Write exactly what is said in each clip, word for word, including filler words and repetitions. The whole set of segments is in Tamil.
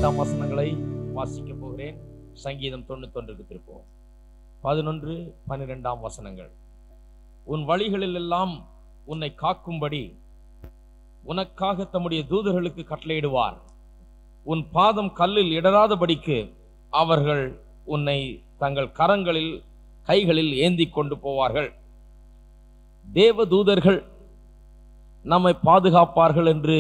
பதினெட்டாம் வசனங்களை வாசிக்க போகிறேன். சங்கீதம் தொண்ணூத்தி ஒன்றுக்கு திருப்போம். பதினொன்று பன்னிரெண்டாம் வசனங்கள். உன் வழிகளில் எல்லாம் உன்னை காக்கும்படி உனக்காக தம்முடைய தூதர்களுக்கு கட்டளையிடுவார். உன் பாதம் கல்லில் இடராதபடிக்கு அவர்கள் உன்னை தங்கள் கரங்களில் கைகளில் ஏந்தி கொண்டு போவார்கள். தேவ தூதர்கள் நம்மை பாதுகாப்பார்கள் என்று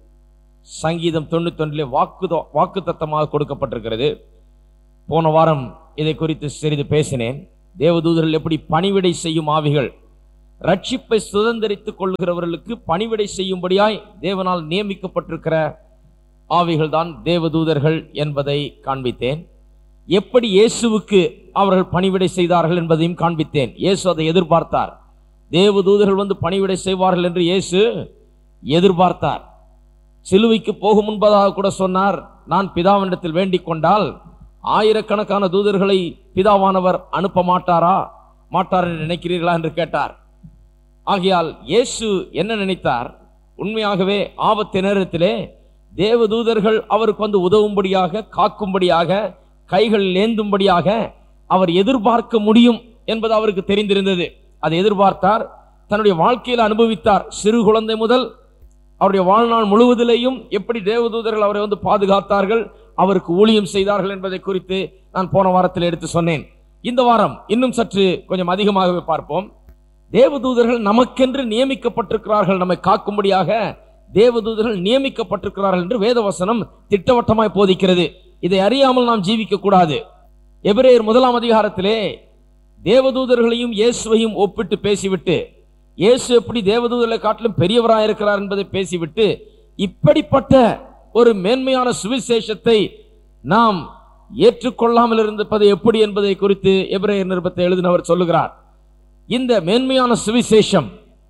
சங்கீதம் தொண்ணூத்தி ஒன்றிலே வாக்கு வாக்கு தத்தமாக கொடுக்கப்பட்டிருக்கிறது. போன வாரம் இதை குறித்து சிறிது பேசினேன். தேவதூதர்கள் எப்படி பணிவிடை செய்யும் ஆவிகள், ரட்சிப்பை சுதந்திரித்துக் கொள்கிறவர்களுக்கு பணிவிடை செய்யும்படியாய் தேவனால் நியமிக்கப்பட்டிருக்கிற ஆவிகள் தான் தேவதூதர்கள் என்பதை காண்பித்தேன். எப்படி இயேசுவுக்கு அவர்கள் பணிவிடை செய்தார்கள் என்பதையும் காண்பித்தேன். இயேசு அதை எதிர்பார்த்தார். தேவதூதர்கள் வந்து பணிவிடை செய்வார்கள் என்று இயேசு எதிர்பார்த்தார். சிலுவைக்கு போகும் முன்பதாக கூட சொன்னார், நான் பிதாவினிடத்தில் வேண்டிக் கொண்டால் ஆயிரக்கணக்கான தூதர்களை பிதாவானவர் அனுப்ப மாட்டாரா மாட்டார் என்று நினைக்கிறீர்களா என்று கேட்டார். ஆகையால் இயேசு என்ன நினைத்தார்? உண்மையாகவே ஆபத்து நேரத்திலே தேவதூதர்கள் அவருக்கு வந்து உதவும்படியாக, காக்கும்படியாக, கைகள் ஏந்தும்படியாக அவர் எதிர்பார்க்க முடியும் என்பது அவருக்கு தெரிந்திருந்தது. அதை எதிர்பார்த்தார், தன்னுடைய வாழ்க்கையில் அனுபவித்தார். சிறு குழந்தை முதல் அவருடைய வாழ்நாள் முழுவதிலேயும் எப்படி தேவதூதர்கள் அவரை வந்து பாதுகாத்தார்கள், அவருக்கு ஊழியம் செய்தார்கள் என்பதை குறித்து நான் போன வாரத்தில் எடுத்து சொன்னேன். இந்த வாரம் இன்னும் சற்று கொஞ்சம் அதிகமாகவே பார்ப்போம். தேவதூதர்கள் நமக்கென்று நியமிக்கப்பட்டிருக்கிறார்கள், நம்மை காக்கும்படியாக தேவதூதர்கள் நியமிக்கப்பட்டிருக்கிறார்கள் என்று வேதவசனம் திட்டவட்டமாய் போதிக்கிறது. இதை அறியாமல் நாம் ஜீவிக்க கூடாது. எபிரேயர் முதலாம் அதிகாரத்திலே தேவதூதர்களையும் இயேசுவையும் ஒப்பிட்டு பேசிவிட்டு, இயேசு எப்படி தேவதூதர்களை காட்டிலும் பெரியவராக இருக்கிறார் என்பதை பேசிவிட்டு, இப்படிப்பட்ட ஒரு மேன்மையான சுவிசேஷத்தை நாம் ஏற்றுக்கொள்ளாமல் இருந்திருப்பது எப்படி என்பதை குறித்து எபிரேயர் நிருபத்தை எழுதினவர் சொல்லுகிறார். இந்த மேன்மையான சுவிசேஷம்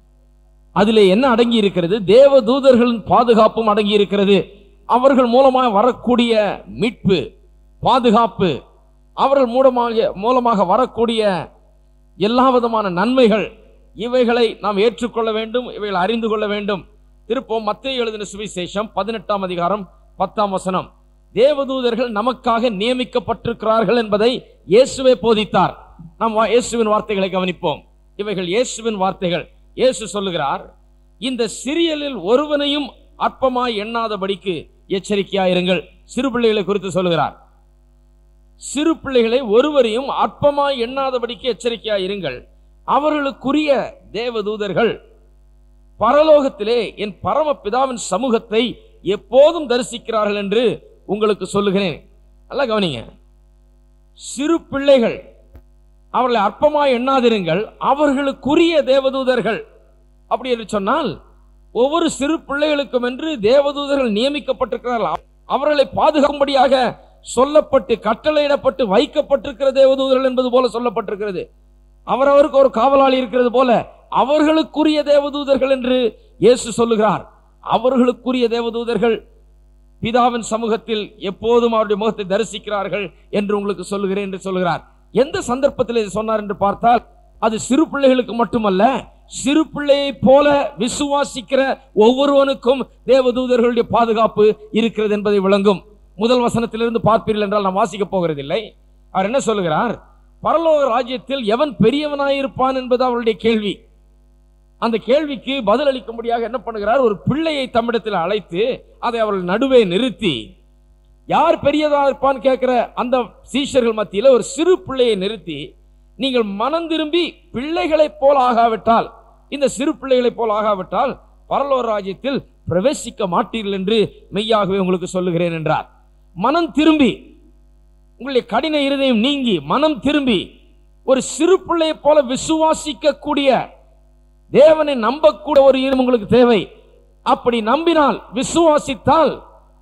அதிலே என்ன அடங்கி இருக்கிறது? தேவதூதர்களின் பாதுகாப்பும் அடங்கி இருக்கிறது. அவர்கள் மூலமாக வரக்கூடிய மீட்பு, பாதுகாப்பு, அவர்கள் மூலமாக மூலமாக வரக்கூடிய எல்லா விதமான நன்மைகள், இவைகளை நாம் ஏற்றுக்கொள்ள வேண்டும், இவைகளை அறிந்து கொள்ள வேண்டும். திருப்போம் மத்தேயு எழுதின சுவிசேஷம் பதினெட்டாம் அதிகாரம் பத்தாம் வசனம். தேவதூதர்கள் நமக்காக நியமிக்கப்பட்டிருக்கிறார்கள் என்பதை இயேசுவே போதித்தார். நாம் இயேசுவின் வார்த்தைகளை கவனிப்போம். இவைகள் இயேசுவின் வார்த்தைகள். இயேசு சொல்லுகிறார், இந்த சிறியலில் ஒருவனையும் அற்பமாய் எண்ணாதபடிக்கு எச்சரிக்கையாயிருங்கள். சிறு பிள்ளைகளை குறித்து சொல்லுகிறார். சிறு பிள்ளைகளை ஒருவரையும் அற்பமாய் எண்ணாதபடிக்கு எச்சரிக்கையாயிருங்கள். அவர்களுக்குரிய தேவதூதர்கள் பரலோகத்திலே என் பரம பிதாவின் சமூகத்தை எப்போதும் தரிசிக்கிறார்கள் என்று உங்களுக்கு சொல்லுகிறேன். நல்லா கவனிங்க. சிறு பிள்ளைகள், அவர்களை அற்பமாய் எண்ணாதிருங்கள், அவர்களுக்குரிய தேவதூதர்கள். அப்படி என்று சொன்னால் ஒவ்வொரு சிறு பிள்ளைகளுக்கும் என்று தேவதூதர்கள் நியமிக்கப்பட்டிருக்கிறார்கள். அவர்களை பாதுகாக்கும்படியாக சொல்லப்பட்டு கட்டளையிடப்பட்டு வைக்கப்பட்டிருக்கிற தேவதூதர்கள் என்பது போல சொல்லப்பட்டிருக்கிறது. அவரவருக்கு ஒரு காவலாளி இருக்கிறது போல அவர்களுக்குரிய தேவதூதர்கள் என்று இயேசு சொல்லுகிறார். அவர்களுக்குரிய தேவதூதர்கள் பிதாவின் சமூகத்தில் எப்போதும் அவருடைய முகத்தை தரிசிக்கிறார்கள் என்று உங்களுக்கு சொல்லுகிறேன் என்று சொல்லுகிறார். எந்த சந்தர்ப்பத்தில் இது சொன்னார் என்று பார்த்தால், அது சிறு பிள்ளைகளுக்கு மட்டுமல்ல, சிறு பிள்ளையை போல விசுவாசிக்கிற ஒவ்வொருவனுக்கும் தேவதூதர்களுடைய பாதுகாப்பு இருக்கிறது என்பதை விளங்கும். முதல் வசனத்திலிருந்து பார்ப்பீர்கள் என்றால் நாம் வாசிக்க போகிறதில்லை. அவர் என்ன சொல்லுகிறார்? பரலோக ராஜ்யத்தில் எவன் பெரியவனாயிருப்பான் என்பது அவருடைய கேள்வி. அந்த கேள்விக்கு பதில் அளிக்கும்படியாக என்ன பண்ணுகிறார்? ஒரு பிள்ளையை தம்மிடத்தில் அழைத்து அதை அவர்கள் நடுவே நிறுத்தி, யார் பெரியதா இருப்பான் கேட்கிற அந்த சீஷர்கள் மத்தியில் ஒரு சிறு பிள்ளையை நிறுத்தி, நீங்கள் மனம் திரும்பி பிள்ளைகளைப் போல ஆகாவிட்டால், இந்த சிறு பிள்ளைகளைப் போல ஆகாவிட்டால் பரலோக ராஜ்யத்தில் பிரவேசிக்க மாட்டீர்கள் என்று மெய்யாகவே உங்களுக்கு சொல்லுகிறேன் என்றார். மனம் திரும்பி, உங்களுடைய கடின இருதயம் நீங்கி மனம் திரும்பி ஒரு சிறு பிள்ளையை போல விசுவாசிக்க கூடிய, தேவனை நம்பக்கூடிய ஒரு இருதயம் உங்களுக்கு தேவை. அப்படி நம்பினால், விசுவாசித்தால்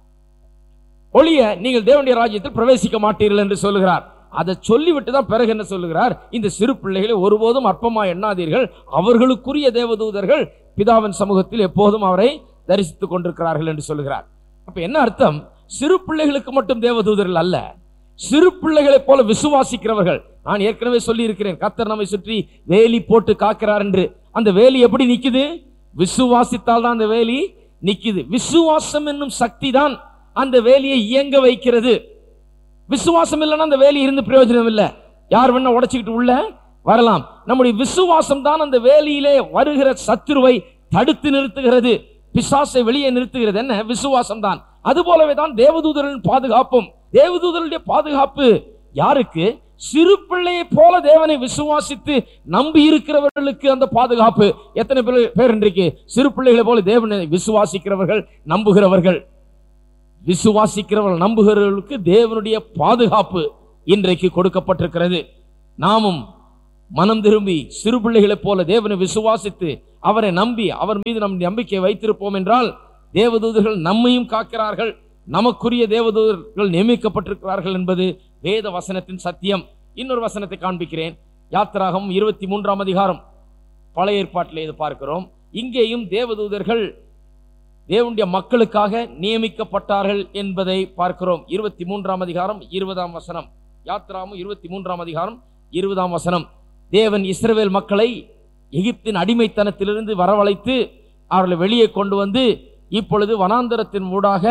ஒளிய நீங்கள் தேவனுடைய ராஜ்யத்தில் பிரவேசிக்க மாட்டீர்கள் என்று சொல்லுகிறார். அதை சொல்லிவிட்டு தான் பிறகு என்ன சொல்லுகிறார்? இந்த சிறு பிள்ளைகளை ஒருபோதும் அற்பமா எண்ணாதீர்கள், அவர்களுக்குரிய தேவதூதர்கள் பிதாவின் சமூகத்தில் எப்போதும் அவரை தரிசித்துக் கொண்டிருக்கிறார்கள் என்று சொல்லுகிறார். அப்ப என்ன அர்த்தம்? சிறு பிள்ளைகளுக்கு மட்டும் தேவதூதர்கள் அல்ல, சிறு பிள்ளைகளை போல விசுவாசிக்கிறவர்கள். நான் ஏற்கனவே சொல்லி இருக்கிறேன், கர்த்தர் நம்மை சுற்றி வேலி போட்டு காக்கிறார் என்று. அந்த வேலி எப்படி நிக்குது? விசுவாசித்தால் தான் அந்த வேலி நிக்குது. விசுவாசம் என்னும் சக்தி தான் அந்த வேலியை இயங்க வைக்கிறது. விசுவாசம் இல்லைன்னா அந்த வேலி இருந்து பிரயோஜனம் இல்லை. யார் வேணா உடைச்சுக்கிட்டு உள்ள வரலாம். நம்முடைய விசுவாசம் தான் அந்த வேலியிலே வருகிற சத்துருவை தடுத்து நிறுத்துகிறது, பிசாசை வெளியே நிறுத்துகிறது. என்ன? விசுவாசம் தான். அது போலவே தான் தேவதூதரின் பாதுகாப்பும். தேவதூதருடைய பாதுகாப்பு யாருக்கு? சிறு பிள்ளையை போல தேவனை விசுவாசித்து நம்பி இருக்கிறவர்களுக்கு அந்த பாதுகாப்பு. எத்தனை பேர் இன்றைக்கு சிறு பிள்ளைகளை போல தேவனை விசுவாசிக்கிறவர்கள், நம்புகிறவர்கள்? விசுவாசிக்கிறவர்கள், நம்புகிறவர்களுக்கு தேவனுடைய பாதுகாப்பு இன்றைக்கு கொடுக்கப்பட்டிருக்கிறது. நாமும் மனம் திரும்பி சிறு பிள்ளைகளைப் போல தேவனை விசுவாசித்து அவரை நம்பி அவர் மீது நம் நம்பிக்கை வைத்திருப்போம் என்றால் தேவதூதர்கள் நம்மையும் காக்கிறார்கள், நமக்குரிய தேவதூதர்கள் நியமிக்கப்பட்டிருக்கிறார்கள் என்பது வேத வசனத்தின் சத்தியம். இன்னொரு வசனத்தை காண்பிக்கிறேன். யாத்திராகமம் இருபத்தி மூன்றாம் அதிகாரம், பழைய ஏற்பாட்டிலே இது பார்க்கிறோம். இங்கேயும் தேவதூதர்கள் தேவனுடைய மக்களுக்காக நியமிக்கப்பட்டார்கள் என்பதை பார்க்கிறோம். இருபத்தி மூன்றாம் அதிகாரம் இருபதாம் வசனம். யாத்திராகமம் இருபத்தி மூன்றாம் அதிகாரம் இருபதாம் வசனம். தேவன் இஸ்ரவேல் மக்களை எகிப்தின் அடிமைத்தனத்திலிருந்து வரவழைத்து அவர்களை வெளியே கொண்டு வந்து இப்பொழுது வனாந்தரத்தின் ஊடாக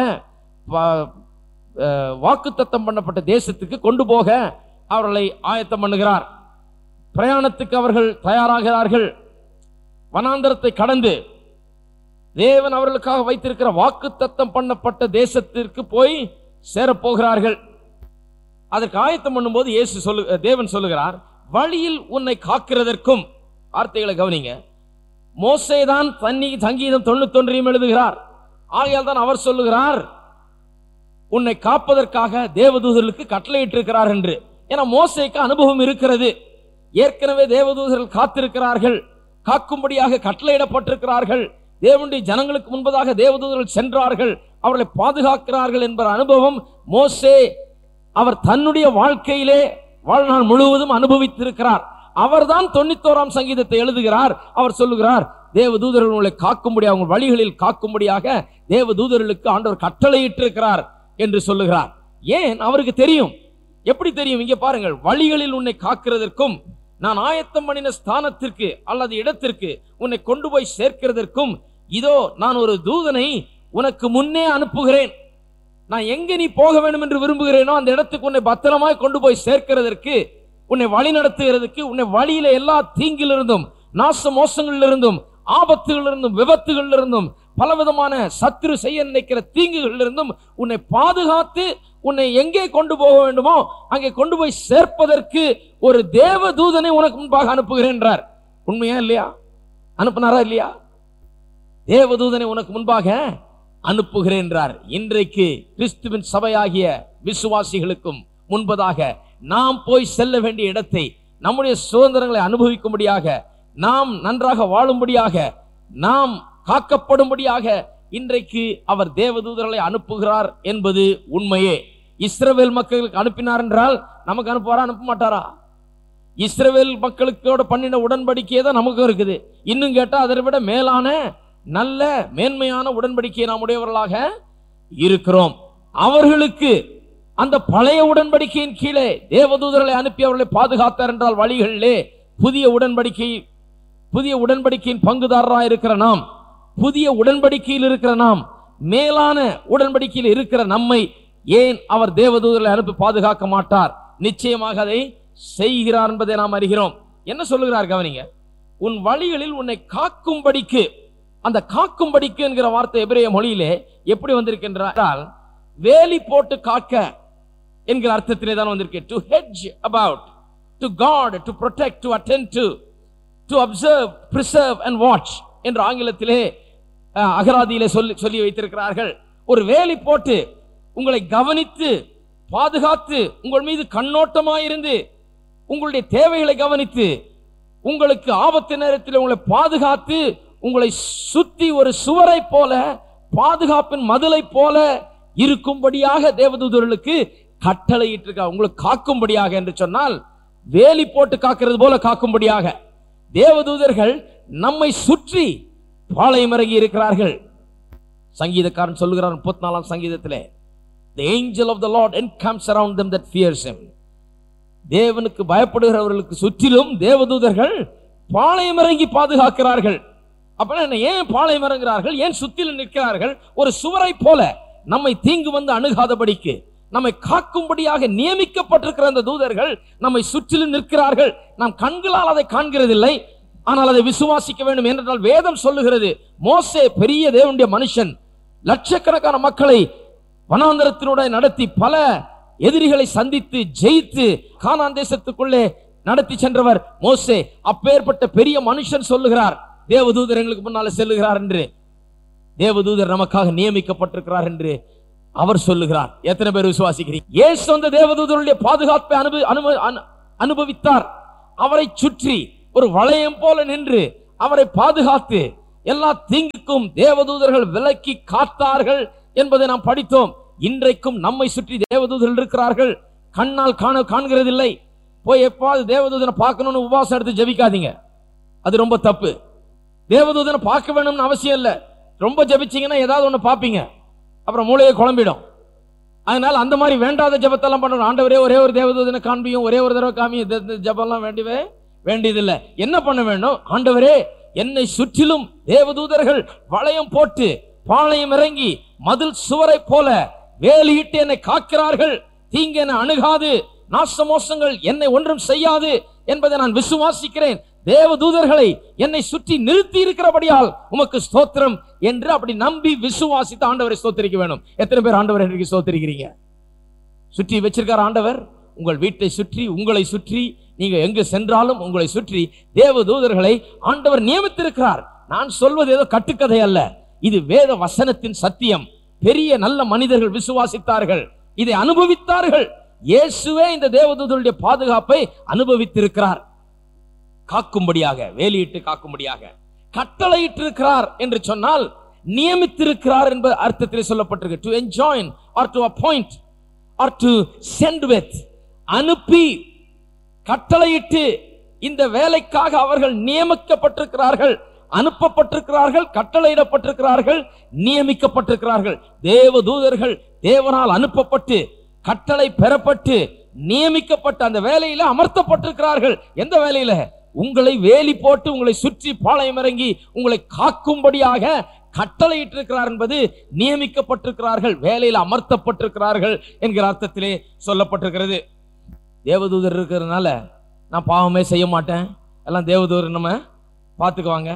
வாக்குத்தத்தம் பண்ணப்பட்ட தேசத்துக்கு கொண்டு போக அவர்களை ஆயத்தம் பண்ணுகிறார். பிரயாணத்துக்கு அவர்கள் தயாராகிறார்கள். வனாந்தரத்தை கடந்து தேவன் அவர்களுக்காக வைத்திருக்கிற வாக்குத்தத்தம் பண்ணப்பட்ட தேசத்திற்கு போய் சேரப்போகிறார்கள். அதற்கு ஆயத்தம் பண்ணும்போது இயேசு சொல்லு தேவன் சொல்லுகிறார், வழியில் உன்னை காக்கிறதற்கும். வார்த்தைகளை கவனிங்க. மோசேதான் தண்ணி சங்கீதம் தொண்ணூத்தி ஒன்றையும் எழுதுகிறார். ஆகையால் தான் அவர் சொல்லுகிறார், உன்னை காப்பதற்காக தேவதூதர்களுக்கு கட்டளையிட்டிருக்கிறார் என்று. ஏன்னா மோசேக்கு அனுபவம் இருக்கிறது. ஏற்கனவே தேவதூதர்கள் காத்திருக்கிறார்கள், காக்கும்படியாக கட்டளையிடப்பட்டிருக்கிறார்கள். தேவனுடைய ஜனங்களுக்கு முன்பதாக தேவதூதர்கள் சென்றார்கள், அவர்களை பாதுகாக்கிறார்கள் என்பத அனுபவம் மோசே அவர் தன்னுடைய வாழ்க்கையிலே வாழ்நாள் முழுவதும் அனுபவித்திருக்கிறார். அவர்தான் தொண்ணூத்தோராம் சங்கீதத்தை எழுதுகிறார். அவர் சொல்லுகிறார், தேவதூதர்கள் உங்களை காக்கும்படியாக, அவங்க வழிகளில் காக்கும்படியாக தேவதூதர்களுக்கு ஆண்டவர் கட்டளையிட்டிருக்கிறார் என்று சொல்லுகிறார். ஏன்? அவருக்கு தெரியும். எப்படி தெரியும்? இங்கே பாருங்கள், வழிகளில் உன்னை காக்கிறதற்கும் நான் ஆயத்தம் பண்ணின ஸ்தானத்திற்கு அல்லது இடத்திற்கு உன்னை கொண்டு போய் சேர்க்கிறதற்கும் இதோ நான் ஒரு தூதனை உனக்கு முன்னே அனுப்புகிறேன். நான் எங்க நீ போக வேண்டும் என்று விரும்புகிறேனோ அந்த இடத்துக்கு உன்னை பத்திரமாய் கொண்டு போய் சேர்க்கிறதற்கு, உன்னை வழி நடத்துகிறதுக்கு, உன்னை வழியில எல்லா தீங்கிலிருந்தும், நாச மோசங்களிலிருந்தும், ஆபத்துகளிலிருந்தும், விபத்துகளிலிருந்தும், பலவிதமான சத்துரு செய்ய நினைக்கிற தீங்குகளிலிருந்தும் உன்னை பாதுகாத்து உன்னை எங்கே கொண்டு போக வேண்டுமோ அங்கே கொண்டு போய் சேர்ப்பதற்கு ஒரு தேவ தூதனை உனக்கு முன்பாக அனுப்புகிறேன். உண்மையா இல்லையா? அனுப்புனாரா இல்லையா? தேவதூதனை உனக்கு முன்பாக அனுப்புகிறேன். இன்றைக்கு கிறிஸ்துவின் சபையாகிய விசுவாசிகளுக்கும் முன்பதாக நாம் போய் செல்ல வேண்டிய இடத்தை, நம்முடைய சுதந்திரங்களை அனுபவிக்கும்படியாக, நாம் நன்றாக வாழும்படியாக, நாம் காக்கப்படும்படியாக இன்றைக்கு அவர் தேவதூதர்களை அனுப்புகிறார் என்பது உண்மையே. இஸ்ரவேல் மக்களுக்கு அனுப்பினார் என்றால் நமக்கு அனுப்புவாரா? அனுப்ப மாட்டாரா? இஸ்ரவேல் மக்களுக்கோட பண்ணின உடன்படிக்கையே தான் நமக்கும் இருக்குது. இன்னும் கேட்டா அதை விட மேலான நல்ல மேன்மையான உடன்படிக்கையை நாம் உடையவர்களாக இருக்கிறோம். அவர்களுக்கு அந்த பழைய உடன்படிக்கையின் கீழே தேவதூதர்களை அனுப்பி அவர்களை பாதுகாத்தார் என்றால் வழிகளிலே புதிய உடன்படிக்கை புதிய உடன்படிக்கையின் பங்குதாரராக இருக்கிற நாம், புதிய உடன்படிக்கையில் இருக்கிற நாம், மேலான உடன்படிக்கையில் இருக்கிற நம்மை ஏன் அவர் தேவதூதர்களை அனுப்பி பாதுகாக்க மாட்டார்? நிச்சயமாக அதை செய்கிறார் என்பதை நாம் அறிகிறோம். என்ன சொல்லுகிறார் கவனிங்க. உன் வழிகளில் உன்னை காக்கும்படிக்கு. அந்த காக்கும்படிக்கு என்கிற வார்த்தை எபிரேய மொழியிலே எப்படி வந்திருக்கின்றால் வேலி போட்டு காக்க என்கிற அர்த்தத்திலே தான் வந்திருக்கு. To hedge about, to chord, to protect, to attend to, to observe, preserve and watch என்ற ஆங்கிலத்திலே அகராதியிலே சொல்லி சொல்லி வைத்திருக்கிறார்கள். ஒரு வேலி போட்டு உங்களை கவனித்து பாதுகாத்து உங்கள் மீது கண்ணோட்டமாயிருந்து உங்களுடைய தேவைகளை கவனித்து உங்களுக்கு ஆபத்து நேரத்தில் உங்களை பாதுகாத்து உங்களை சுத்தி ஒரு சுவரை போல, பாதுகாப்பின் மதிலை போல இருக்கும்படியாக தேவதூதர்களுக்கு கட்டளையிட்டிருக்கார். உங்களுக்கு காக்கும்படியாக என்று சொன்னால் வேலி போட்டு காக்கிறது போல காக்கும்படியாக தேவதூதர்கள் நம்மை சுற்றி பாளையம் இறங்கி இருக்கிறார்கள். சங்கீதக்காரன் சொல்லுகிறார் முப்பத்தி நாலாம் சங்கீதத்திலே, The angel of the Lord encamps around them that fears him. தேவனுக்கு பயப்படுகிறவர்களுக்கு சுற்றிலும் தேவதூதர்கள் பாளையம் இறங்கி பாதுகாக்கிறார்கள். அப்ப ஏன் பாளையம் இறங்குகிறார்கள்? ஏன் சுற்றிலும் நிற்கிறார்கள்? ஒரு சுவரை போல நம்மை தீங்கு வந்து அணுகாதபடிக்கு நம்மை காக்கும்படியாக நியமிக்கப்பட்டிருக்கிற அந்த தூதர்கள் நம்மை சுற்றிலும் நிற்கிறார்கள். நாம் கண்களால் அதை காண்கிறதில்லை, ஆனால் அதை விசுவாசிக்க வேண்டும். என்றால் வேதம் சொல்லுகிறது, மோசே பெரிய தேவனுடைய மனுஷன், லட்சக்கணக்கான மக்களை வனாந்தரத்தினுடைய நடத்தி பல எதிரிகளை சந்தித்து ஜெயித்து கானான் தேசத்துக்குள்ளே நடத்தி சென்றவர் மோசே. அப்பேற்பட்ட பெரிய மனுஷன் சொல்லுகிறார், தேவதூதர் எங்களுக்கு முன்னால செல்லுகிறார் என்று, தேவதூதர் நமக்காக நியமிக்கப்பட்டிருக்கிறார் என்று அவர் சொல்லுகிறார். எத்தனை பேர் விசுவாசிக்கிறீங்க? இயேசு அந்த தேவதூதருடைய பாதுகாப்பை அனுபவித்தார். அவரை சுற்றி ஒரு வளையம் போல நின்று அவரை பாதுகாத்து எல்லா தீங்குக்கும் தேவதூதர்கள் விலக்கி காத்தார்கள் என்பதை நாம் படித்தோம். இன்றைக்கும் நம்மை சுற்றி தேவதூதர்கள் இருக்கிறார்கள். கண்ணால் காண காண்கிறதில்லை. போய் எப்பாவது தேவதூதனை பார்க்கணும்னு உபவாசம் எடுத்து ஜெபிக்காதீங்க, அது ரொம்ப தப்பு. தேவதூதனை பார்க்க வேணும்னு அவசியம் இல்லை. ரொம்ப ஜெபிச்சீங்கன்னா ஏதாவது ஒண்ணு பார்ப்பீங்க, அப்புறம் மூளையை குழம்பிடும். அதனால அந்த மாதிரி வேண்டாத ஜெபத்தெல்லாம் பண்ணணும். ஆண்டவரே ஒரே ஒரு தேவதூதனை காண்பியும், ஒரே ஒரு தடவை காமியும், ஜெபம்லாம் வேண்டியவே வேண்டியதில்லை. என்ன பண்ண வேண்டும்? ஆண்டவரே என்னை சுற்றிலும் தேவதூதர்கள் வளையம் போட்டு பாளையம் இறங்கி மதில் சுவரை போல வேலியிட்டு என்னை காக்கிறார்கள். தீங்கு என்னை அணுகாது, நாசமோசங்கள் என்னை ஒன்றும் செய்யாது என்பதை நான் விசுவாசிக்கிறேன். தேவதூதர்களை என்னை சுற்றி நிறுத்தி இருக்கிறபடியால் உமக்கு ஸ்தோத்திரம் என்று அப்படி நம்பி விசுவாசித்து ஆண்டவரை ஸ்தோத்திரிக்க வேண்டும். எத்தனை பேர் ஆண்டவரை இன்றைக்கு ஸ்தோத்திரிக்கிறீங்க? சுற்றி வச்சிருக்கார் ஆண்டவர். உங்கள் வீட்டை சுற்றி, உங்களை சுற்றி, நீங்க எங்கு சென்றாலும் உங்களை சுற்றி தேவதூதர்களை ஆண்டவர் நியமித்திருக்கிறார். நான் சொல்வது ஏதோ கட்டுக்கதை அல்ல, இது வேத வசனத்தின் சத்தியம். பெரிய நல்ல மனிதர்கள் விசுவாசித்தார்கள், இதை அனுபவித்தார்கள். இயேசுவே இந்த தேவதூதருடைய பாதுகாப்பை அனுபவித்திருக்கிறார். காக்கும்படியாக, வேலியிட்டு காக்கும்படியாக கட்டளையிட்டிருக்கிறார் என்று சொன்னால் நியமித்திருக்கிறார் என்பது அர்த்தத்தில் சொல்லப்பட்டிருக்கு. To enjoin R to appoint R to send with, அனுப்பி கட்டளையிட்டு இந்த வேலைக்காக அவர்கள் நியமிக்கப்பட்டிருக்கிறார்கள், அனுப்பப்பட்டிருக்கிறார்கள், கட்டளையிடப்பட்டிருக்கிறார்கள், நியமிக்கப்பட்டிருக்கிறார்கள். தேவதூதர்கள் தேவனால் அனுப்பப்பட்டு கட்டளை பெறப்பட்டு நியமிக்கப்பட்ட அந்த வேலையில அமர்த்தப்பட்டிருக்கிறார்கள். எந்த வேலையில? உங்களை வேலி போட்டு உங்களை சுற்றி பாளையம் இறங்கி உங்களை காக்கும்படியாக கட்டளையிட்டிருக்கிறார் என்பது நியமிக்கப்பட்டிருக்கிறார்கள், வேலையில் அமர்த்தப்பட்டிருக்கிறார்கள் என்கிற அர்த்தத்திலே சொல்லப்பட்டிருக்கிறது. தேவதூதர் இருக்கிறதுனால நான் பாவமே செய்ய மாட்டேன், எல்லாம் தேவதூதர் நம்ம பார்த்துக்குவாங்க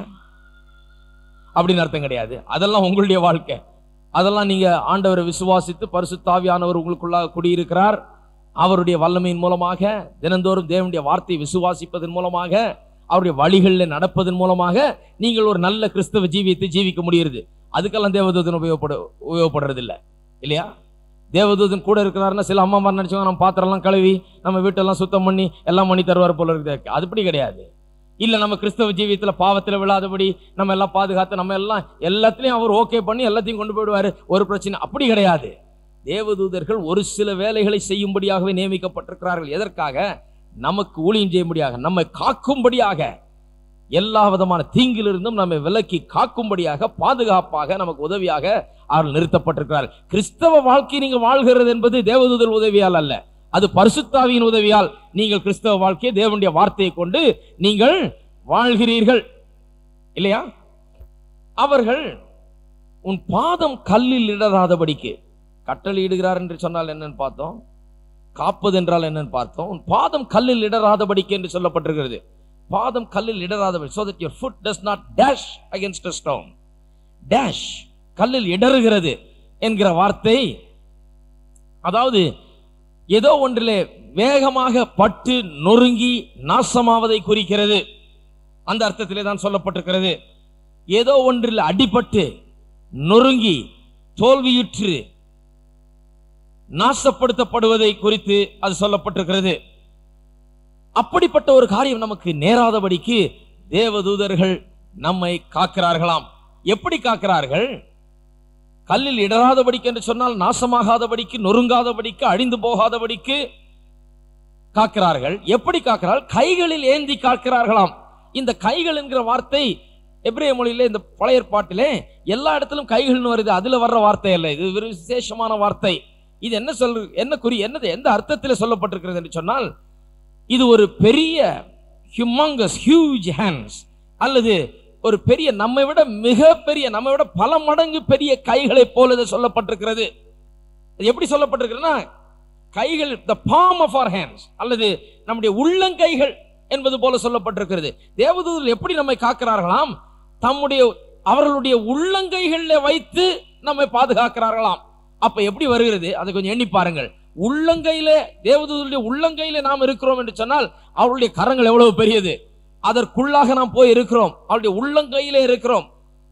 அப்படின்னு அர்த்தம் கிடையாது. அதெல்லாம் உங்களுடைய வாழ்க்கை. அதெல்லாம் நீங்க ஆண்டவரை விசுவாசித்து பரிசுத்த ஆவியானவர் உங்களுக்குள்ளாக குடியிருக்கிறார். அவருடைய வல்லமையின் மூலமாக தினந்தோறும் தேவனுடைய வார்த்தையை விசுவாசிப்பதன் மூலமாக அவருடைய வழிகளில் நடப்பதன் மூலமாக நீங்கள் ஒரு நல்ல கிறிஸ்தவ ஜீவியத்தை ஜீவிக்க முடியுது. அதுக்கெல்லாம் தேவதூதன் உபயோகப்பட உபயோகப்படுறது இல்லை இல்லையா? தேவதூதன் கூட இருக்கிறாருன்னா சில அம்மா மாதிரி நினைச்சவங்க நம்ம பாத்திரம்லாம் கழுவி நம்ம வீட்டெல்லாம் சுத்தம் பண்ணி எல்லாம் பண்ணி தருவார் போல இருக்குது. அதுபடி கிடையாது. இல்ல நம்ம கிறிஸ்தவ ஜீவியத்துல பாவத்துல விழாதபடி நம்ம எல்லாம் பாதுகாத்து நம்ம எல்லாம் எல்லாத்திலையும் அவர் ஓகே பண்ணி எல்லாத்தையும் கொண்டு போயிடுவாரு, ஒரு பிரச்சனை அப்படி கிடையாது. தேவதூதர்கள் ஒரு சில வேலைகளை செய்யும்படியாகவே நியமிக்கப்பட்டிருக்கிறார்கள். எதற்காக? நமக்கு ஊழியம் செய்யும்படியாக, நம்மை காக்கும்படியாக, எல்லா விதமான தீங்கிலிருந்தும் நம்மை விலக்கி காக்கும்படியாக, பாதுகாப்பாக, நமக்கு உதவியாக அவர்கள் நிறுத்தப்பட்டிருக்கிறார். கிறிஸ்தவ வாழ்க்கை நீங்க வாழ்கிறது என்பது தேவதூதர் உதவியால் அல்ல, அது பரிசுத்தாவியின் உதவியால் நீங்கள் கிறிஸ்தவ வாழ்க்கையை தேவனுடைய வார்த்தையை கொண்டு நீங்கள் வாழ்கிறீர்கள் இல்லையா? அவர்கள் உன் பாதம் கல்லில் இடராதபடிக்கு கட்டளையிடுகிறார் என்று சொன்னால் என்னன்னு பார்த்தோம், காப்பது என்றால் என்னன்னு பார்த்தோம். உன் பாதம் கல்லில் இடராதபடிக்கு என்று சொல்லப்பட்டிருக்கிறது. பாதம் கல்லில் இடராதபடி, so that your foot does not dash against a stone. dash கல்லில் இடறுகிறது என்கிற வார்த்தை அதாவது ஏதோ ஒன்றிலே வேகமாக பட்டு நொறுங்கி நாசமாவதை குறிக்கிறது. அந்த அர்த்தத்திலே தான் சொல்லப்பட்டிருக்கிறது. ஏதோ ஒன்றில் அடிபட்டு நொறுங்கி தோல்வியுற்று நாசப்படுத்தப்படுவதை குறித்து அது சொல்லப்பட்டிருக்கிறது. அப்படிப்பட்ட ஒரு காரியம் நமக்கு நேராதபடிக்கு தேவதூதர்கள் நம்மை காக்கிறார்களாம். எப்படி காக்கிறார்கள்? கல்லில் இடராதபடிக்கு என்று சொன்னால் நாசமாகாதபடிக்கு, நொறுங்காதபடிக்கு, அழிந்து போகாதபடிக்கு காக்கிறார்கள். எப்படி காக்கிறார்கள்? கைகளில் ஏந்தி காக்கிறார்களாம். இந்த கைகள் என்கிற வார்த்தை எபிரேய மொழியிலே இந்த பழைய ஏற்பாட்டிலே எல்லா இடத்திலும் கைகள்னு வருது. அதுல வர்ற வார்த்தை அல்ல, இது ஒரு விசேஷமான வார்த்தை. இது என்ன சொல் என்ன குறி என்னது எந்த அர்த்தத்தில் சொல்லப்பட்டிருக்கிறது என்று சொன்னால், இது ஒரு பெரிய ஹியூமங்கஸ் ஹியூஜ் ஹேண்ட்ஸ் அல்லது ஒரு பெரிய, நம்மை விட மிக பெரிய, நம்மை விட பல மடங்கு பெரிய கைகளை போல சொல்லப்பட்டிருக்கிறது. எப்படி சொல்லப்பட்டிருக்குன்னா, கைகள் the palm of our hands அல்லது நம்முடைய உள்ளங்கைகள் என்பது போல சொல்லப்பட்டிருக்கிறது. தேவதூதர்கள் எப்படி நம்மை காக்கிறார்களாம்? தம்முடைய அவர்களுடைய உள்ளங்கைகளில் வைத்து நம்மை பாதுகாக்கிறார்களாம். அப்ப எப்படி வருகிறது அதை கொஞ்சம் எண்ணி பாருங்கள். உள்ளங்கையில, தேவதூதருடைய உள்ளங்கையில நாம் இருக்கிறோம் என்று சொன்னால் அவருடைய கரங்கள் எவ்வளவு பெரியது, அதற்குள்ளாக நாம் போய் இருக்கிறோம், அவருடைய உள்ளங்கையிலே இருக்கிறோம்.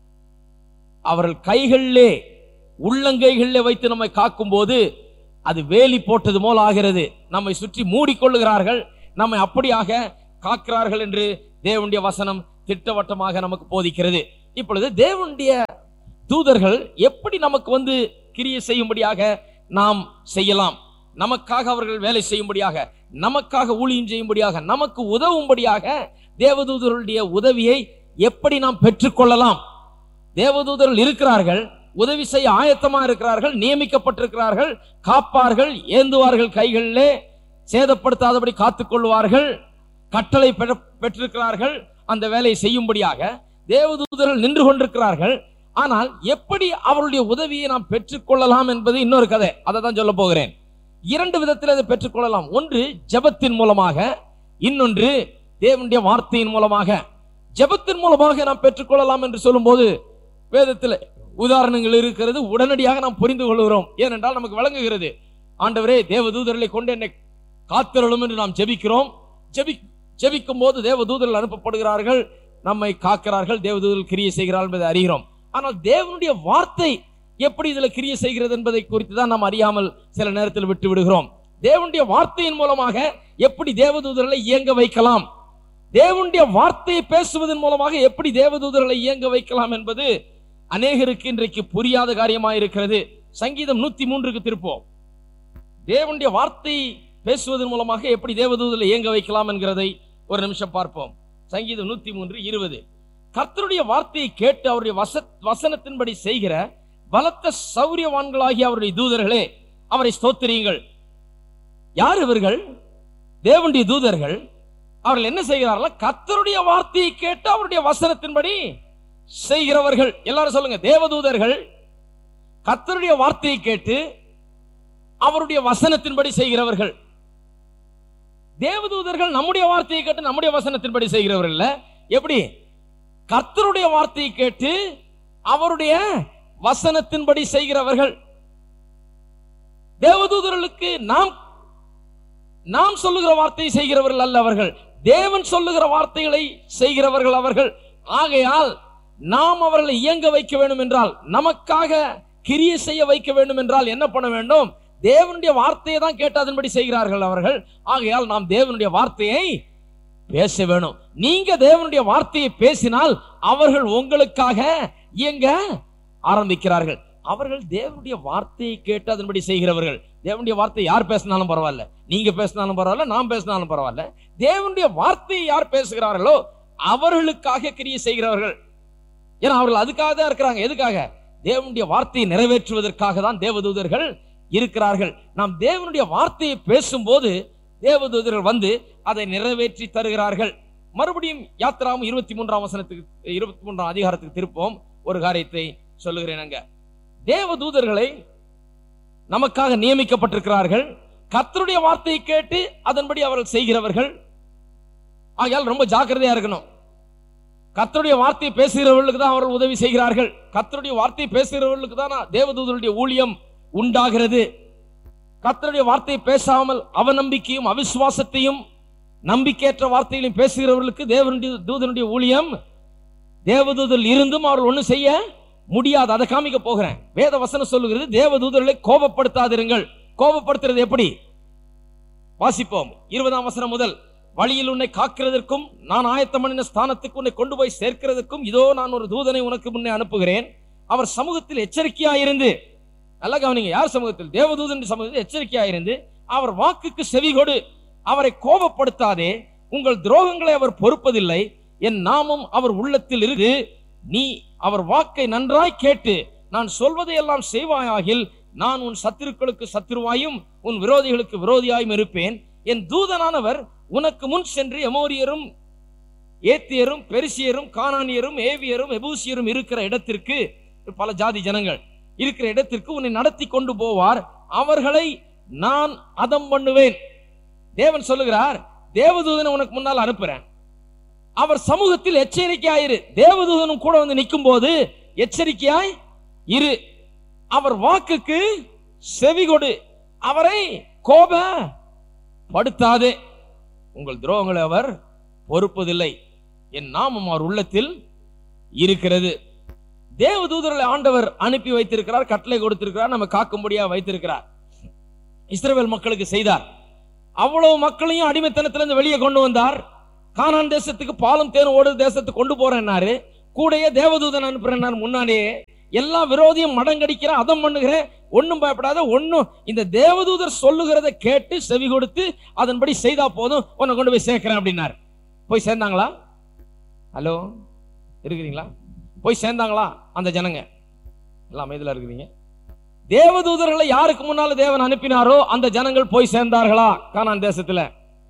அவர்கள் கைகளிலே உள்ளங்கைகளிலே வைத்து நம்மை காக்கும் போது அது வேலி போட்டது போல ஆகிறது. நம்மை சுற்றி மூடிக்கொள்ளுகிறார்கள், நம்மை அப்படியாக காக்கிறார்கள் என்று தேவனுடைய வசனம் திட்டவட்டமாக நமக்கு போதிக்கிறது. இப்பொழுது தேவனுடைய தூதர்கள் எப்படி நமக்கு வந்து கிரியை செய்யும்படியாக நாம் செய்யலாம், நமக்காக அவர்கள் வேலை செய்யும்படியாக, நமக்காக ஊழியம் செய்யும்படியாக, நமக்கு உதவும்படியாக தேவதூதர்களுடைய உதவியை எப்படி நாம் பெற்றுக்கொள்ளலாம்? தேவதூதர்கள் இருக்கிறார்கள், உதவி செய்ய ஆயத்தமா இருக்கிறார்கள், நியமிக்கப்பட்டிருக்கிறார்கள், காப்பார்கள், ஏந்துவார்கள், கைகளிலே சேதப்படுத்தாதபடி காத்துக்கொள்வார்கள், கட்டளை பெற்றிருக்கிறார்கள், அந்த வேலையை செய்யும்படியாக தேவதூதர்கள் நின்று கொண்டிருக்கிறார்கள். ஆனால் எப்படி அவருடைய உதவியை நாம் பெற்றுக்கொள்ளலாம் என்பது இன்னொரு கதை. அதை தான் சொல்ல போகிறேன். இரண்டு விதத்தில் அதை பெற்றுக்கொள்ளலாம். ஒன்று ஜெபத்தின் மூலமாக, இன்னொன்று தேவனுடைய வார்த்தையின் மூலமாக. ஜெபத்தின் மூலமாக நாம் பெற்றுக்கொள்ளலாம் என்று சொல்லும் போது வேதத்தில் உதாரணங்கள் இருக்கிறது, உடனடியாக நாம் புரிந்து கொள்கிறோம். ஏனென்றால் நமக்கு விளங்குகிறது, ஆண்டவரே தேவதூதர்களை கொண்டு என்னை காத்திரளும் என்று நாம் ஜெபிக்கிறோம். ஜெபி ஜெபிக்கும் போது தேவதூதர்கள் அனுப்பப்படுகிறார்கள், நம்மை காக்கிறார்கள், தேவதூதர்கள் கிரியை செய்கிறார்கள் என்பதை அறிகிறோம். ஆனால் தேவனுடைய வார்த்தை எப்படி இதில் கிரியை செய்கிறது என்பதை குறித்து தான் நாம் அறியாமல் சில நேரத்தில் விட்டு விடுகிறோம். தேவனுடைய வார்த்தையின் மூலமாக எப்படி தேவதூதர்களை இயங்க வைக்கலாம், தேவனுடைய வார்த்தையை பேசுவதன் மூலமாக எப்படி தேவதூதர்களை இயங்க வைக்கலாம் என்பது அநேகருக்கு இன்றைக்கு புரியாத காரியமாக இருக்கிறது. சங்கீதம் நூத்தி மூன்றுக்கு திருப்போம். தேவனுடைய வார்த்தை பேசுவதன் மூலமாக எப்படி தேவதூதர்களை இயங்க வைக்கலாம் என்கிறதை ஒரு நிமிஷம் பார்ப்போம். சங்கீதம் நூத்தி மூன்று இருபது. கர்த்தருடைய வார்த்தையை கேட்டு அவருடைய வச வசனத்தின்படி செய்கிற பலத்த சௌரியவான்களாகிய அவருடைய தூதர்களே, அவரை ஸ்தோத்திரியுங்கள். யார் இவர்கள்? தேவனுடைய தூதர்கள். அவர்கள் என்ன செய்கிறார்கள்? கர்த்தருடைய வார்த்தையை கேட்டு அவருடைய வசனத்தின்படி செய்கிறவர்கள். எல்லாரும் சொல்லுங்க, தேவதூதர்கள் கர்த்தருடைய வார்த்தையை கேட்டு அவருடைய வசனத்தின்படி செய்கிறவர்கள். தேவதூதர்கள் நம்முடைய வார்த்தையை கேட்டு நம்முடைய வசனத்தின்படி செய்கிறவர்கள் இல்ல. எப்படி? கர்த்தருடைய வார்த்தையை கேட்டு அவருடைய வசனத்தின்படி செய்கிறவர்கள். தேவதூதர்களுக்கு நாம் நாம் சொல்லுகிற வார்த்தையை செய்கிறவர்கள் அல்ல அவர்கள், தேவன் சொல்லுகிற வார்த்தைகளை செய்கிறவர்கள் அவர்கள். ஆகையால் நாம் அவர்களை இயங்க வைக்க வேண்டும் என்றால், நமக்காக கிரியை செய்ய வைக்க வேண்டும் என்றால் என்ன பண்ண வேண்டும்? தேவனுடைய வார்த்தையை தான் கேட்டு அதன்படி செய்கிறார்கள் அவர்கள். ஆகையால் நாம் தேவனுடைய வார்த்தையை பேச வேணும். நீங்க தேவனுடைய வார்த்தையை பேசினால் அவர்கள் உங்களுக்காக இயங்க ஆரம்பிக்கிறார்கள். அவர்கள் தேவனுடைய வார்த்தையை கேட்டு அதன்படி செய்கிறவர்கள். தேவனுடைய வார்த்தை யார் பேசினாலும் பரவாயில்ல, நீங்க பேசினாலும் பரவாயில்ல, நாம் பேசினாலும் பரவாயில்ல, தேவனுடைய வார்த்தையை யார் பேசுகிறார்களோ அவர்களுக்காக கிரியை செய்கிறவர்கள். ஏன்னா அவர்கள் அதுக்காக தான் இருக்கிறாங்க. எதுக்காக? தேவனுடைய வார்த்தையை நிறைவேற்றுவதற்காக தான் தேவதூதர்கள் இருக்கிறார்கள். நாம் தேவனுடைய வார்த்தையை பேசும்போது தேவதூதர்கள் வந்து அதை நிறைவேற்றி தருகிறார்கள். மறுபடியும் யாத்திராவும் இருபத்தி மூன்றாம் வசனத்துக்கு இருபத்தி மூன்றாம் அதிகாரத்துக்கு திருப்போம். ஒரு காரியத்தை சொல்லுகிறேன். அங்க தேவதூதர்களை நமக்காக நியமிக்கப்பட்டிருக்கிறார்கள். கர்த்தருடைய வார்த்தையை கேட்டு அதன்படி அவர்கள் செய்கிறவர்கள். ஆகையால் ரொம்ப ஜாக்கிரதையா இருக்கணும். கர்த்தருடைய வார்த்தையை பேசுகிறவர்களுக்கு தான் அவர்கள் உதவி செய்கிறார்கள். கர்த்தருடைய வார்த்தையை பேசுகிறவர்களுக்கு தான் தேவதூதருடைய ஊழியம் உண்டாகிறது. கர்த்தருடைய வார்த்தையை பேசாமல் அவநம்பிக்கையும் அவிசுவாசத்தையும் நம்பிக்கையற்ற வார்த்தைகளையும் பேசுகிறவர்களுக்கு தேவனுடைய தூதனுடைய ஊழியம், தேவதூதர் இருந்தும் அவர்கள் ஒன்றும் செய்ய முடியாது. அதை காமிக்க போகிறேன். வேத வசனம் சொல்லுகிறது, தேவதூதர்களை கோபப்படுத்தாதிருங்கள். கோபப்படுத்துறது எப்படி? வாசிப்போம். இருபதாம் வசனம் முதல். வழியில் உன்னை காக்கிறதற்கும் நான் ஆயத்தம் பண்ணின ஸ்தானத்துக்கு உன்னை கொண்டு போய் சேர்க்கிறதுக்கும் இதோ நான் ஒரு தூதனை உனக்கு முன்னே அனுப்புகிறேன். அவர் சமூகத்தில் எச்சரிக்கையாயிருந்து, நல்லா கவனிங்க, யார் சமூகத்தில்? தேவதூதன் சமூகத்தில் எச்சரிக்கையாயிருந்து அவர் வாக்குக்கு செவி கொடு. அவரை கோபப்படுத்தாதே, உங்கள் துரோகங்களை அவர் பொறுப்பதில்லை. என் நாமம் அவர் உள்ளத்தில் இருக்கு. நீ அவர் வாக்கை நன்றாய் கேட்டு நான் சொல்வதை எல்லாம் செய்வாயாகில் நான் உன் சத்துருக்களுக்கு சத்துருவாயும் உன் விரோதிகளுக்கு விரோதியாயும் இருப்பேன். என் தூதனானவர் உனக்கு முன் சென்று எமோரியரும் ஏத்தியரும் பெரிசியரும் கானானியரும் ஏவியரும் எபூசியரும் இருக்கிற இடத்திற்கு, பல ஜாதி ஜனங்கள் இருக்கிற இடத்திற்கு உன்னை நடத்தி கொண்டு போவார். அவர்களை நான் அதம் பண்ணுவேன். தேவன் சொல்லுகிறார், தேவதூதனை உனக்கு முன்னால் அனுப்புறேன், அவர் சமூகத்தில் எச்சரிக்கையாயிரு. தேவதூதனும் கூட வந்து நிற்கும் போது எச்சரிக்கையாய் இரு. அவர் வாக்குக்கு செவி கொடு, அவரை கோபப்படுத்தாதே. உங்கள் துரோகங்களை அவர் பொறுப்பதில்லை, என் நாமம் அவர் உள்ளத்தில் இருக்கிறது. தேவதூதர்களை ஆண்டவர் அனுப்பி வைத்திருக்கிறார், கட்டளை கொடுத்திருக்கிறார், நம்ம காக்கும்படியா வைத்திருக்கிறார். இஸ்ரவேல் மக்களுக்கு செய்தார். அவ்வளவு மக்களையும் அடிமைத்தனத்திலிருந்து வெளியே கொண்டு வந்தார். கானான் தேசத்துக்கு பாலும் தேனும் ஓடு தேசத்துக்கு கொண்டு போறேன்னாரு. கூடையே தேவதூதன் அனுப்புறேன்னாரு. முன்னாடியே எல்லா விரோதியும் மடங்கடிக்கிற, அதம் பண்ணுகிற, ஒன்னும் பயப்படாத, ஒன்னும் இந்த தேவதூதர் சொல்லுகிறத கேட்டு செவி கொடுத்து அதன்படி செய்தா போதும், உன்னை கொண்டு போய் சேர்க்கிறேன் அப்படின்னாரு. போய் சேர்ந்தாங்களா? ஹலோ, இருக்கிறீங்களா? போய் சேர்ந்தாங்களா அந்த ஜனங்க? எல்லாம் அமைதியா இருக்கிறீங்க. தேவதூதர்களை யாருக்கு முன்னால தேவன் அனுப்பினாரோ அந்த ஜனங்கள் போய் சேர்ந்தார்களா? கானான் தேசத்துல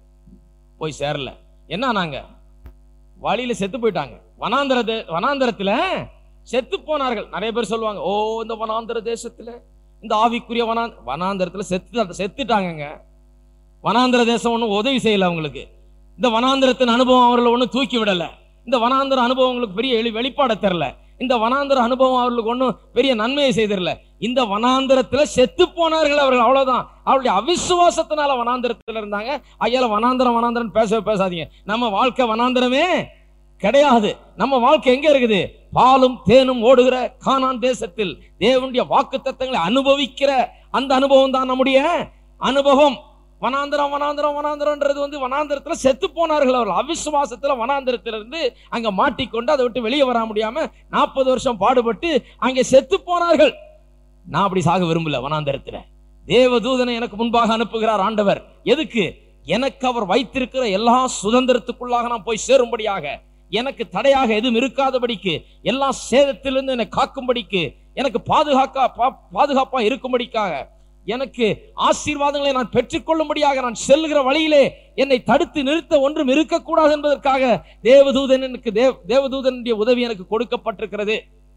போய் சேரல. என்ன, நாங்க வழியில செத்து போயிட்டாங்க. வனாந்தர வனாந்தரத்துல செத்து போனார்கள். நிறைய பேர் சொல்லுவாங்க, ஓ இந்த வனாந்தர தேசத்துல, இந்த ஆவிக்குரிய வனா வனாந்தரத்துல செத்து செத்துட்டாங்க. வனாந்தர தேசம் ஒன்றும் உதவி செய்யல அவங்களுக்கு. இந்த வனாந்தரத்தின் அனுபவம் அவர்களை ஒன்றும் தூக்கி விடல. இந்த வனாந்தர அனுபவம் அவங்களுக்கு பெரிய வெளிப்பாட தெரியல. இந்த வனாந்தர அனுபவம் அவர்களுக்கு ஒன்றும் பெரிய நன்மையை செய்திடல. இந்த வனாந்தரத்துல செத்து போனார்கள் அவர்கள், அவ்வளவுதான். அவருடைய அவிசுவாசத்தினால வனாந்தரத்துல இருந்தாங்க. ஐயால வனாந்தரம் வனாந்தரம் பேசவே பேசாதீங்க. நம்ம வாழ்க்கை வனாந்தரமே கிடையாது. நம்ம வாழ்க்கை எங்க இருக்குது? பாலும் தேனும் ஓடுகிற கானான் தேசத்தில் தேவனுடைய வாக்குத்தத்தங்களை அனுபவிக்கிற அந்த அனுபவம் தான் நம்முடைய அனுபவம். வனாந்தரம் வனாந்தரம் வனாந்தரம்ன்றது வந்து வனாந்தரத்துல செத்து போனார்கள் அவர்கள். அவிசுவாசத்துல வனாந்தரத்திலிருந்து அங்க மாட்டிக்கொண்டு அதை விட்டு வெளியே வர முடியாம நாற்பது வருஷம் பாடுபட்டு அங்கே செத்து போனார்கள். நான் அப்படி சாக விரும்பல. வனாந்தரத்துல தேவதூதனை எனக்கு முன்பாக அனுப்புகிறார் ஆண்டவர். எதுக்கு? எனக்கு அவர் வைத்திருக்கிற எல்லா சுதந்திரத்துக்குள்ளாக நான் போய் சேரும்படியாக, எனக்கு தடையாக எதுவும் இருக்காதபடிக்கு, எல்லா சேதத்திலிருந்து என்னை காக்கும்படிக்கு, எனக்கு பாதுகாக்க பாதுகாப்பா இருக்கும்படிக்காக, எனக்கு ஆசீர்வாதங்களை நான் பெற்றுக்கொள்ளும்படியாக, நான் செல்கிற வழியிலே என்னை தடுத்து நிறுத்த ஒன்றும் இருக்கக்கூடாது என்பதற்காக தேவதூதன் எனக்கு தேவதூதனுடைய உதவி எனக்கு கொடுக்கப்பட்டிருக்கிறது.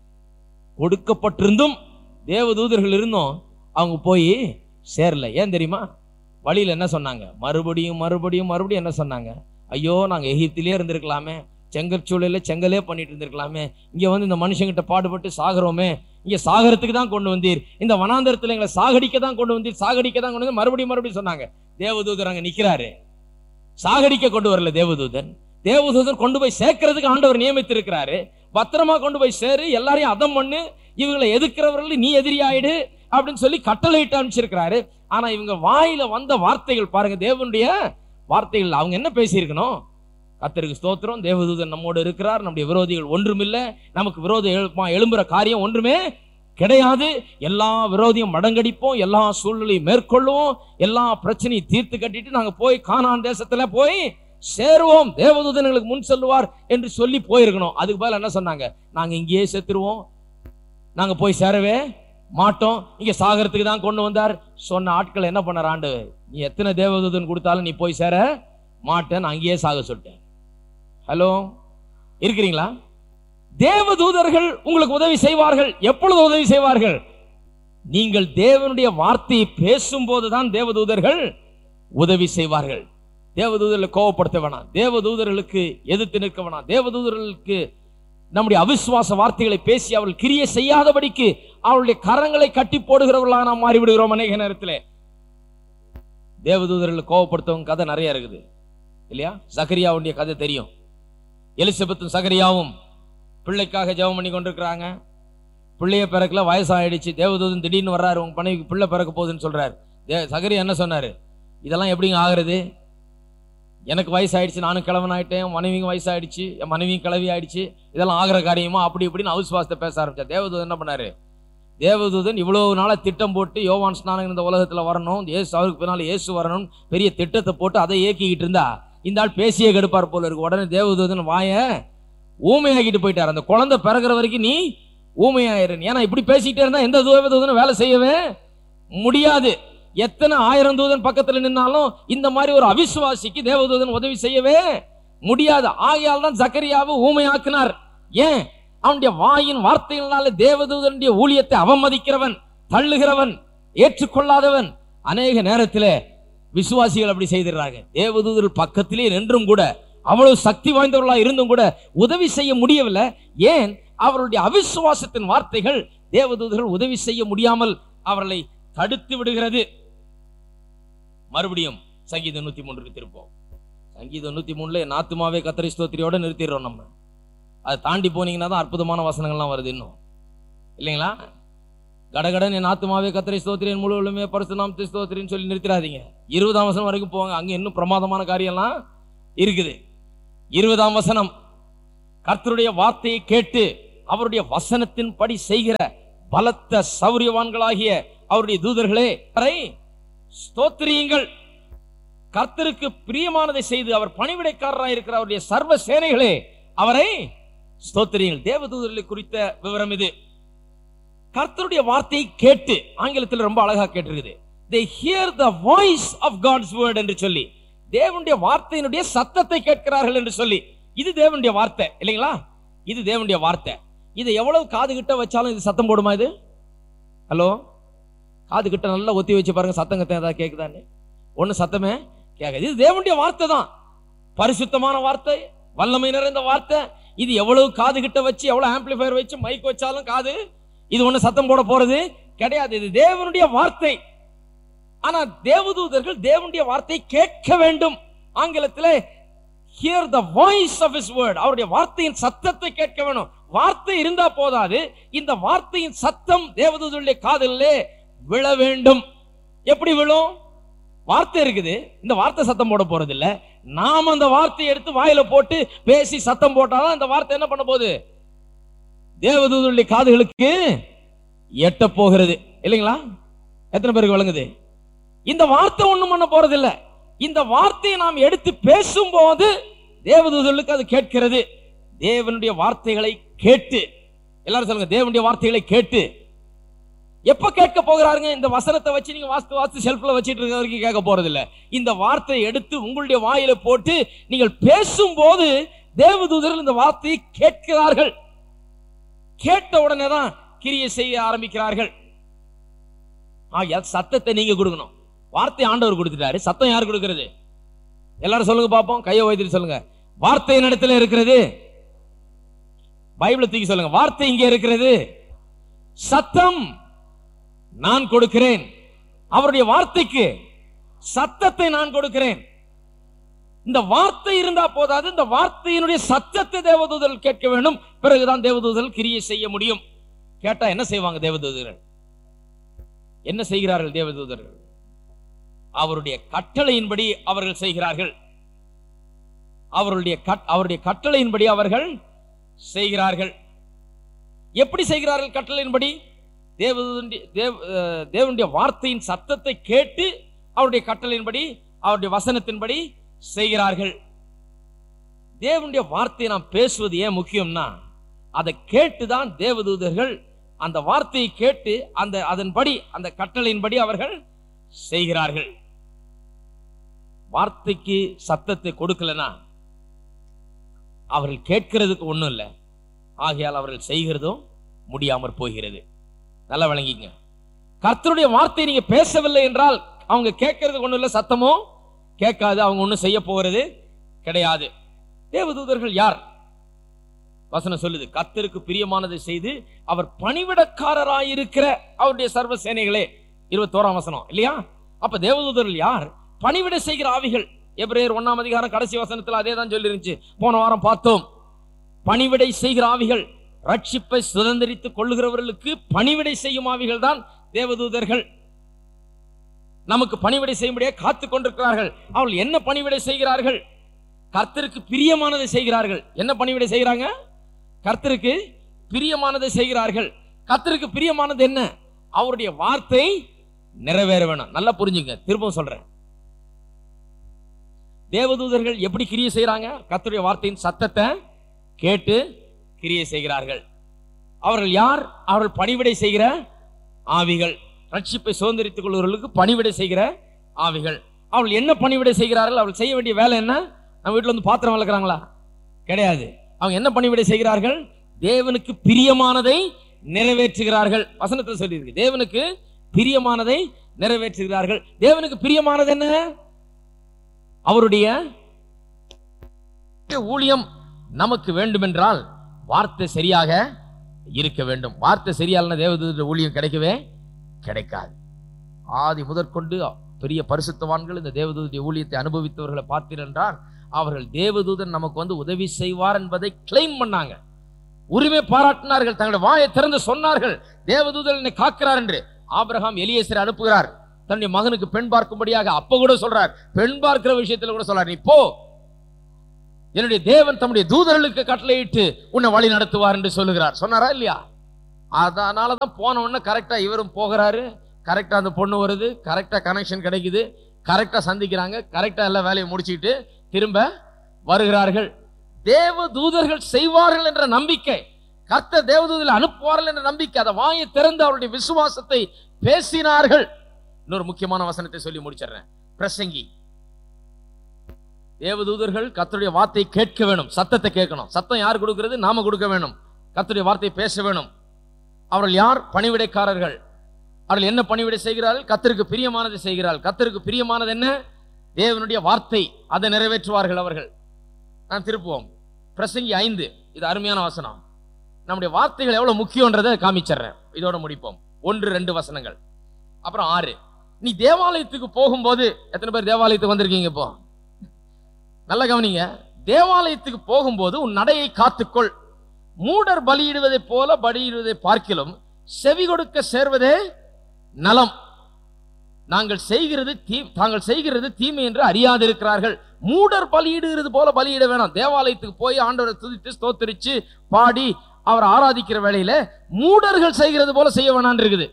கொடுக்கப்பட்டிருந்தும் தேவதூதர்கள் இருந்தும் அவங்க போய் சேரல. ஏன் தெரியுமா? வழியில என்ன சொன்னாங்க? மறுபடியும் மறுபடியும் மறுபடியும் என்ன சொன்னாங்க? ஐயோ, நாங்க எகிப்திலே இருந்திருக்கலாமே, செங்கற்சூழல செங்கலே பண்ணிட்டு இருந்திருக்கலாமே, இங்க வந்து இந்த மனுஷங்கிட்ட பாடுபட்டு சாகிறோமே, இங்க சாகரத்துக்கு தான் கொண்டு வந்தீர், இந்த வனாந்தரத்துல எங்களை சாகடிக்க தான் கொண்டு வந்தீர், சாகடிக்க தான் கொண்டு வந்து மறுபடியும் மறுபடியும் சொன்னாங்க. தேவதூதர் அங்க நிக்கிறாரு. சாகடிக்க கொண்டு வரல தேவதூதன். தேவதூதன் கொண்டு போய் சேர்க்கிறதுக்கு ஆண்டவர் நியமித்து இருக்கிறாரு. பத்திரமா கொண்டு போய் சேரு, எல்லாரையும் அதம் பண்ணு, இவங்களை எதிர்க்கிறவர்கள் நீ எதிரியாயிடு அப்படின்னு சொல்லி கட்டளையிட்டு அனுப்பிச்சிருக்கிறாரு. ஆனா இவங்க வாயில வந்த வார்த்தைகள் பாருங்க, தேவனுடைய வார்த்தைகள். அவங்க என்ன பேசியிருக்கணும்? கர்த்தருக்கு ஸ்தோத்திரம், தேவதூதன் நம்மோடு இருக்கிறார், நம்முடைய விரோதிகள் ஒன்றுமில்லை, நமக்கு விரோதம் எழும்புற காரியம் ஒன்றுமே கிடையாது, எல்லா விரோதியும் மடங்கடிப்போம், எல்லா சூழ்நிலையும் மேற்கொள்ளுவோம், எல்லா பிரச்சனையும் தீர்த்து கட்டிட்டு நாங்க போய் கானான் தேசத்துல போய் சேருவோம், தேவதூதன் எங்களுக்கு முன் செல்லுவார் என்று சொல்லி போயிருக்கணும். அதுக்கு பதில் என்ன சொன்னாங்க? நாங்க இங்கேயே செத்துருவோம், நாங்க போய் சேரவே மாட்டோம், இங்க சாகரத்துக்கு தான் கொண்டு வந்தார் சொன்ன ஆட்கள் என்ன பண்ணார் ஆண்டவர்? நீ எத்தனை தேவதூதன் கொடுத்தாலும் நீ போய் சேர மாட்டேன், அங்கேயே சாக சொல்லிட்டேன். ஹலோ, இருக்கிறீங்களா? தேவதூதர்கள் உங்களுக்கு உதவி செய்வார்கள். எப்பொழுது உதவி செய்வார்கள்? நீங்கள் தேவனுடைய வார்த்தையை பேசும்போதுதான் தேவதூதர்கள் உதவி செய்வார்கள். தேவதூதர்களை கோபப்படுத்த வேணாம், தேவதூதர்களுக்கு எதிர்த்து நிற்க வேணாம், தேவதூதர்களுக்கு நம்முடைய அவிசுவாச வார்த்தைகளை பேசி அவர்கள் கிரியை செய்யாதபடிக்கு அவருடைய கரங்களை கட்டி போடுகிறவர்களாக நாம் மாறிவிடுகிறோம். அநேக நேரத்தில் தேவதூதர்களை கோபப்படுத்தவங்க கதை நிறைய இருக்குது இல்லையா? சகரியாவுடைய கதை தெரியும். எலிசபெத்தும் சகரியாவும் பிள்ளைக்காக ஜெபம் பண்ணி கொண்டிருக்கிறாங்க. பிள்ளைய பிறக்கல, வயசாயிடுச்சு. தேவதூதன் திடீர்னு வர்றாரு, உங்க மனைவிக்கு பிள்ளை பிறக்க போகுதுன்னு சொல்றாரு. சகரியா என்ன சொன்னாரு? இதெல்லாம் எப்படிங்க ஆகுறது? எனக்கு வயசாயிடுச்சு, நானும் கிழவன் ஆயிட்டேன், மனைவியும் வயசாயிடுச்சு, என் மனைவியும் கிளவி ஆயிடுச்சு, இதெல்லாம் ஆகிற காரியமா? அப்படி இப்படின்னு அவிசுவாசத்தை பேச ஆரம்பிச்சா. தேவதூதன் என்ன பண்ணாரு? தேவதூதன் இவ்வளவு நாளா திட்டம் போட்டு யோவான் ஸ்நானன் இந்த உலகத்துல வரணும், இயேசு அவருக்கு பின்னால இயேசு வரணும், பெரிய திட்டத்தை போட்டு அதை இயக்கிக்கிட்டு இருந்தா இந்த ஆள் பேசியே கெடுப்பார் போல இருக்கு. உடனே தேவதூதன் வாய ஊமையாக்கிட்டு போயிட்டார். அந்த குழந்தை பிறகுற வரைக்கும் நீ ஊமையாயிரு, ஏன்னா இப்படி பேசிக்கிட்டே இருந்தா எந்த தேவதூதனும் வேலை செய்யவே முடியாது. எத்தனை ஆயிரம் தூதன் பக்கத்துல நின்னாலும் இந்த மாதிரி ஒரு அவிசுவாசிக்கு தேவதூதன் உதவி செய்யவே முடியாது. ஆகையால் தான் சக்கரியாவை ஊமையாக்கினார். ஏன்? அவனுடைய வாயின் வார்த்தைகளால தேவதூதனுடைய ஊழியத்தை அவமதிக்கிறவன், தள்ளுகிறவன், ஏற்றுக்கொள்ளாதவன் அநேக நேரத்தில் விசுவாசிகள் அப்படி செய்திருறாங்க. தேவதூதர்கள் பக்கத்திலே நின்றும் கூட, அவ்வளவு சக்தி வாய்ந்தவர்களா இருந்தும் கூட உதவி செய்ய முடியவில்லை. ஏன்? அவருடைய அவிசுவாசத்தின் வார்த்தைகள் தேவதூதர்கள் உதவி செய்ய முடியாமல் அவர்களை தடுத்து விடுகிறது. மறுபடியும் சங்கீதம் நூத்தி மூன்றுக்கு திருப்போம். சங்கீதம் நூத்தி மூணுல என் ஆத்துமாவே கர்த்தரை ஸ்தோத்திரியோட நிறுத்திடுறோம். நம்ம அதை தாண்டி போனீங்கன்னா தான் அற்புதமான வசனங்கள்லாம் வருது இன்னும், இல்லைங்களா? கடகடன் என் ஆத்துமாவே கர்த்தரை ஸ்தோத்திரேன், முழு உள்ளமே பரிசுத்த நாமத்தை ஸ்தோத்திரேன்னு சொல்லி நிறுத்திடாதீங்க. இருபதாம் வசனம் வரைக்கும் போவாங்க. அங்க இன்னும் பிரமாதமான காரியம்லாம் இருக்குது. இருபதாம் வசனம், கர்த்தருடைய வார்த்தையை கேட்டு அவருடைய வசனத்தின் படி செய்கிற பலத்த சௌரியவான்களாகிய அவருடைய தூதர்களே அவரை ஸ்தோத்திரியுங்கள். கர்த்தருக்கு பிரியமானதை செய்து அவர் பணிவிடைக்காரராக இருக்கிற அவருடைய சர்வ சேனைகளே அவரை ஸ்தோத்திரியுங்கள். தேவதூதர்களை குறித்த விவரம் இது. கர்த்தருடைய வார்த்தையை கேட்டு, ஆங்கிலத்தில் ரொம்ப அழகா கேட்டிருக்குது, they hear the voice of God's word என்று சொல்லி, தேவனுடைய வார்த்தையினுடைய சத்தத்தை கேட்கிறார்கள் என்று சொல்லி. இது தேவனுடைய வார்த்தை இல்லைங்களா? இது தேவனுடைய வார்த்தை. இது எவ்வளவு காது கிட்ட வச்சாலும் இது சத்தம் போடுமா? இது ஹலோ, காது கிட்ட நல்லா ஒத்தி வச்சு பாருங்க, சத்தம் கத்த ஏதாவது கேட்குதான்னு. ஒண்ணு சத்தமே கேட்காது. இது தேவனுடைய வார்த்தை தான், பரிசுத்தமான வார்த்தை, வல்லமை நிறைந்த வார்த்தை. இது எவ்வளவு காது கிட்ட வச்சு, எவ்வளவு ஆம்பிளிஃபயர் வச்சு மைக் வச்சாலும் காது இது ஒண்ணு சத்தம் போட போறது கிடையாது. இது தேவனுடைய வார்த்தை. ஆனா தேவதூதர்கள் தேவனுடைய வார்த்தை கேட்க வேண்டும். ஆங்கிலத்தில் hear the voice of his word, அவருடைய வார்த்தையின் சத்தத்தை கேட்க வேணும். வார்த்தை இருந்தா போதாது, இந்த வார்த்தையின் சத்தம் தேவதூதருடைய காதிலே விழ வேண்டும். எப்படி விழும்? வார்த்தை இருக்குது, இந்த வார்த்தை சத்தம் போட போறது இல்ல. நாம் அந்த வார்த்தையை எடுத்து வாயில போட்டு பேசி சத்தம் போட்டாதான் இந்த வார்த்தை என்ன பண்ண போகுது? தேவதூதருடைய காதுகளுக்கு எட்ட போகிறது. இல்லைங்களா? எத்தனை பேருக்கு விளங்குது? இந்த வார்த்தை ஒண்ணும் பண்ண போறது இல்ல. இந்த வார்த்தையை நாம் எடுத்து பேசும்போது தேவதூதர்களுக்கு அது கேட்கிறது. தேவனுடைய வார்த்தைகளை கேட்டு, எல்லாரும் சொல்லுங்க, தேவனுடைய வார்த்தைகளை கேட்டு. எப்ப கேட்க போகிறாருங்க? இந்த வசனத்தை வச்சு நீங்க வாஸ்து வாஸ்து ஷெல்ஃப்ல வச்சிட்டு இருக்க வரைக்கும் கேட்க போறது இல்ல. இந்த வார்த்தையை எடுத்து உங்களுடைய வாயில போட்டு நீங்கள் பேசும்போது தேவதூதர்கள் இந்த வார்த்தையை கேட்கிறார்கள். கேட்ட உடனே தான் கிரியை செய்ய ஆரம்பிக்கிறார்கள். சத்தத்தை நீங்க கொடுக்கணும். வார்த்தை ஆண்டவர் கொடுத்துட்டாரு, சத்தம் யார் கொடுக்கிறது? எல்லாரும் சொல்லுங்க பாப்போம், கையை வைத்துட்டு சொல்லுங்க. வார்த்தை இடத்துல இருக்கிறது. பைபிளை தூக்கி சொல்லுங்க, வார்த்தை இங்கே இருக்கிறது, சத்தம் நான் கொடுக்கிறேன். அவருடைய வார்த்தைக்கு சத்தத்தை நான் கொடுக்கிறேன். இந்த வார்த்தை இருந்தா போதாது, இந்த வார்த்தையினுடைய சத்தத்தை தேவதூதர்கள் கேட்க வேண்டும். பிறகுதான் தேவதூதர்கள் கிரியை செய்ய முடியும். கேட்டா என்ன செய்வாங்க தேவதூதர்கள்? என்ன செய்கிறார்கள் தேவதூதர்கள்? அவருடைய கட்டளையின்படி அவர்கள் செய்கிறார்கள். அவருடைய அவருடைய கட்டளையின்படி அவர்கள் செய்கிறார்கள். எப்படி செய்கிறார்கள்? கட்டளையின்படி தேவனுடைய தேவனுடைய வார்த்தையின் சத்தத்தை கேட்டு அவருடைய கட்டளையின்படி, அவருடைய வசனத்தின்படி செய்கிறார்கள். தேவனுடைய வார்த்தையை நாம் பேசுவது ஏன் முக்கியம்னா, அதை கேட்டுதான் தேவதூதர்கள் அந்த வார்த்தையை கேட்டு அந்த அதன்படி அந்த கட்டளையின்படி அவர்கள் செய்கிறார்கள். வார்த்தைக்கு சத்தத்தை கொடுக்கலனா அவர்கள் கேட்கிறதுக்கு ஒண்ணும் இல்லை. ஆகையால் அவர்கள் செய்கிறதும் முடியாமற் போகிறது. நல்லா விளங்கிங்க. கர்த்தருடைய வார்த்தை நீங்க பேசவில்லை என்றால் அவங்க கேட்கறதுக்கு ஒண்ணும் இல்லை, சத்தமும் கேட்காது, அவங்க ஒண்ணும் செய்ய போகிறது கிடையாது. தேவதூதர்கள் யார்? வசனம் சொல்லுது, கர்த்தருக்கு பிரியமானதை செய்து அவர் பணிவிடக்காரராயிருக்கிற அவருடைய சர்வ சேனைகளே. இருபத்தோராம் வசனம் இல்லையா? அப்ப தேவதூதர்கள் யார்? பணிவிட செய்கிற ஆவிகள். எபிரேயர் ஒன்னாம் அதிகாரம் கடைசி வசனத்தில் அதே தான் சொல்லி இருந்துச்சு, போன வாரம் பார்த்தோம். பணிவிடை செய்கிற ஆவிகள், ரட்சிப்பை சுதந்திரித்துக் கொள்ளுகிறவர்களுக்கு பணிவிடை செய்யும் ஆவிகள் தான் தேவதூதர்கள். நமக்கு பணிவிடை செய்யும்படியாக காத்துக் கொண்டிருக்கிறார்கள். அவர்கள் என்ன பணிவிடை செய்கிறார்கள்? கர்த்தருக்கு பிரியமானதை செய்கிறார்கள். என்ன பணிவிடை செய்கிறாங்க? கர்த்தருக்கு பிரியமானதை செய்கிறார்கள். கர்த்தருக்கு பிரியமானது என்ன? அவருடைய வார்த்தை நிறைவேற வேணும். நல்லா புரிஞ்சுங்க, திரும்பவும் சொல்றேன். தேவதூதர்கள் எப்படி கிரியை செய்யறாங்க? கர்த்தருடைய வார்த்தையின் சத்தத்தை கேட்டு கிரியை செய்கிறார்கள். அவர்கள் யார்? அவர்கள் பணிவிடை செய்கிற ஆவிகள். ரட்சிப்பை சுதந்திரித்துக் கொள்வர்களுக்கு பணிவிடை செய்கிற ஆவிகள். அவர்கள் என்ன பணிவிடை செய்கிறார்கள்? அவர்கள் செய்ய வேண்டிய வேலை என்ன? நம்ம வீட்டில் வந்து பாத்திரம் வளர்க்குறாங்களா? கிடையாது. அவங்க என்ன பணிவிடை செய்கிறார்கள்? தேவனுக்கு பிரியமானதை நிறைவேற்றுகிறார்கள். வசனத்தில் சொல்லியிருக்கு, தேவனுக்கு பிரியமானதை நிறைவேற்றுகிறார்கள். தேவனுக்கு பிரியமானது என்ன? அவருடைய ஊழியம் நமக்கு வேண்டும் என்றால் வார்த்தை சரியாக இருக்க வேண்டும். வார்த்தை சரியாலனா தேவதூதருடைய ஊழியம் கிடைக்கவே கிடைக்காது. ஆதி முதற்கொண்டு பெரிய பரிசுத்தவான்கள் இந்த தேவதூதருடைய ஊழியத்தை அனுபவித்தவர்களை பார்த்தீர்கள் என்றால் அவர்கள் தேவதூதன் நமக்கு வந்து உதவி செய்வார் என்பதை கிளைம் பண்ணாங்க, உரிமை பாராட்டினார்கள், தங்களுடைய வாயை திறந்து சொன்னார்கள் தேவதூதன் என்னை காக்கிறார் என்று. ஆபிரகாம் எலியேசரை அனுப்புகிறார் தன்னுடைய மகனுக்கு பெண் பார்க்கும்படியாக. அப்ப கூட சொல்றார், பெண் பார்க்கிற விஷயத்தில் கூட சொல்றார், நீ போ, என்னுடைய தேவன் தம்முடைய தூதர்களுக்கு கட்டளையிட்டு உன்னை வழி நடத்துவார் என்று சொல்லுகிறார். சொன்னாரா இல்லையா? அதனாலதான் போன உடனே கரெக்டா இவரும் போகிறாரு, கரெக்டா அந்த பொண்ணு வருது, கரெக்டா கனெக்ஷன் கிடைக்குது, கரெக்டா சந்திக்கிறாங்க, கரெக்டா எல்லா வேலையை முடிச்சுட்டு திரும்ப வருகிறார்கள். தேவ தூதர்கள் செய்வார்கள் என்ற நம்பிக்கை, கர்த்தர் தேவதூதர்களை அனுப்புவார்கள் என்ற நம்பிக்கை, அதை வாயை திறந்து அவருடைய விசுவாசத்தை பேசினார்கள். இன்னொரு முக்கியமான வசனத்தை சொல்லி முடிச்சிடுறேன். பிரசங்கி, தேவதூதர்கள் கர்த்தருடைய வார்த்தையை கேட்க வேணும், சத்தத்தை கேட்கணும். சத்தம் யார் கொடுக்கிறது? நாம கொடுக்க வேணும். கர்த்தருடைய வார்த்தையை பேச வேணும். அவர்கள் யார்? பணிவிடைக்காரர்கள். அவர்கள் என்ன பணிவிடை செய்கிறார்கள்? கர்த்தருக்கு பிரியமானதை செய்கிறார்கள். கர்த்தருக்கு பிரியமானது என்ன? தேவனுடைய வார்த்தை, அதை நிறைவேற்றுவார்கள் அவர்கள். நான் திருப்புவோம் பிரசங்கி ஐந்து, இது அருமையான வசனம். நம்முடைய வார்த்தைகள் எவ்வளவு முக்கியன்றதை காமிச்சிடுறேன், இதோட முடிப்போம். ஒன்று ரெண்டு வசனங்கள், அப்புறம் ஆறு. நீ தேவாலயத்துக்கு போகும்போது, எத்தனை பேர் தேவாலயத்துக்கு வந்திருக்கீங்க? இப்போ நல்லா கவனிங்க. தேவாலயத்துக்கு போகும்போது உன் நடையை காத்துக்கொள். மூடர் பலியிடுவதை போல பலியிடுவதை பார்க்கிலும் செவி கொடுக்க சேர்வதே நலம். நாங்கள் செய்கிறது தீ தாங்கள் செய்கிறது தீமை என்று அறியாதிருக்கிறார்கள். மூடர் பலியிடுகிறது போல பலியிட வேணாம். தேவாலயத்துக்கு போய் ஆண்டவரை துதித்து ஸ்தோத்திரிச்சு பாடி அவர் ஆராதிக்கிற வேளையில மூடர்கள் செய்கிறது போல செய்ய வேணான் இருக்குது.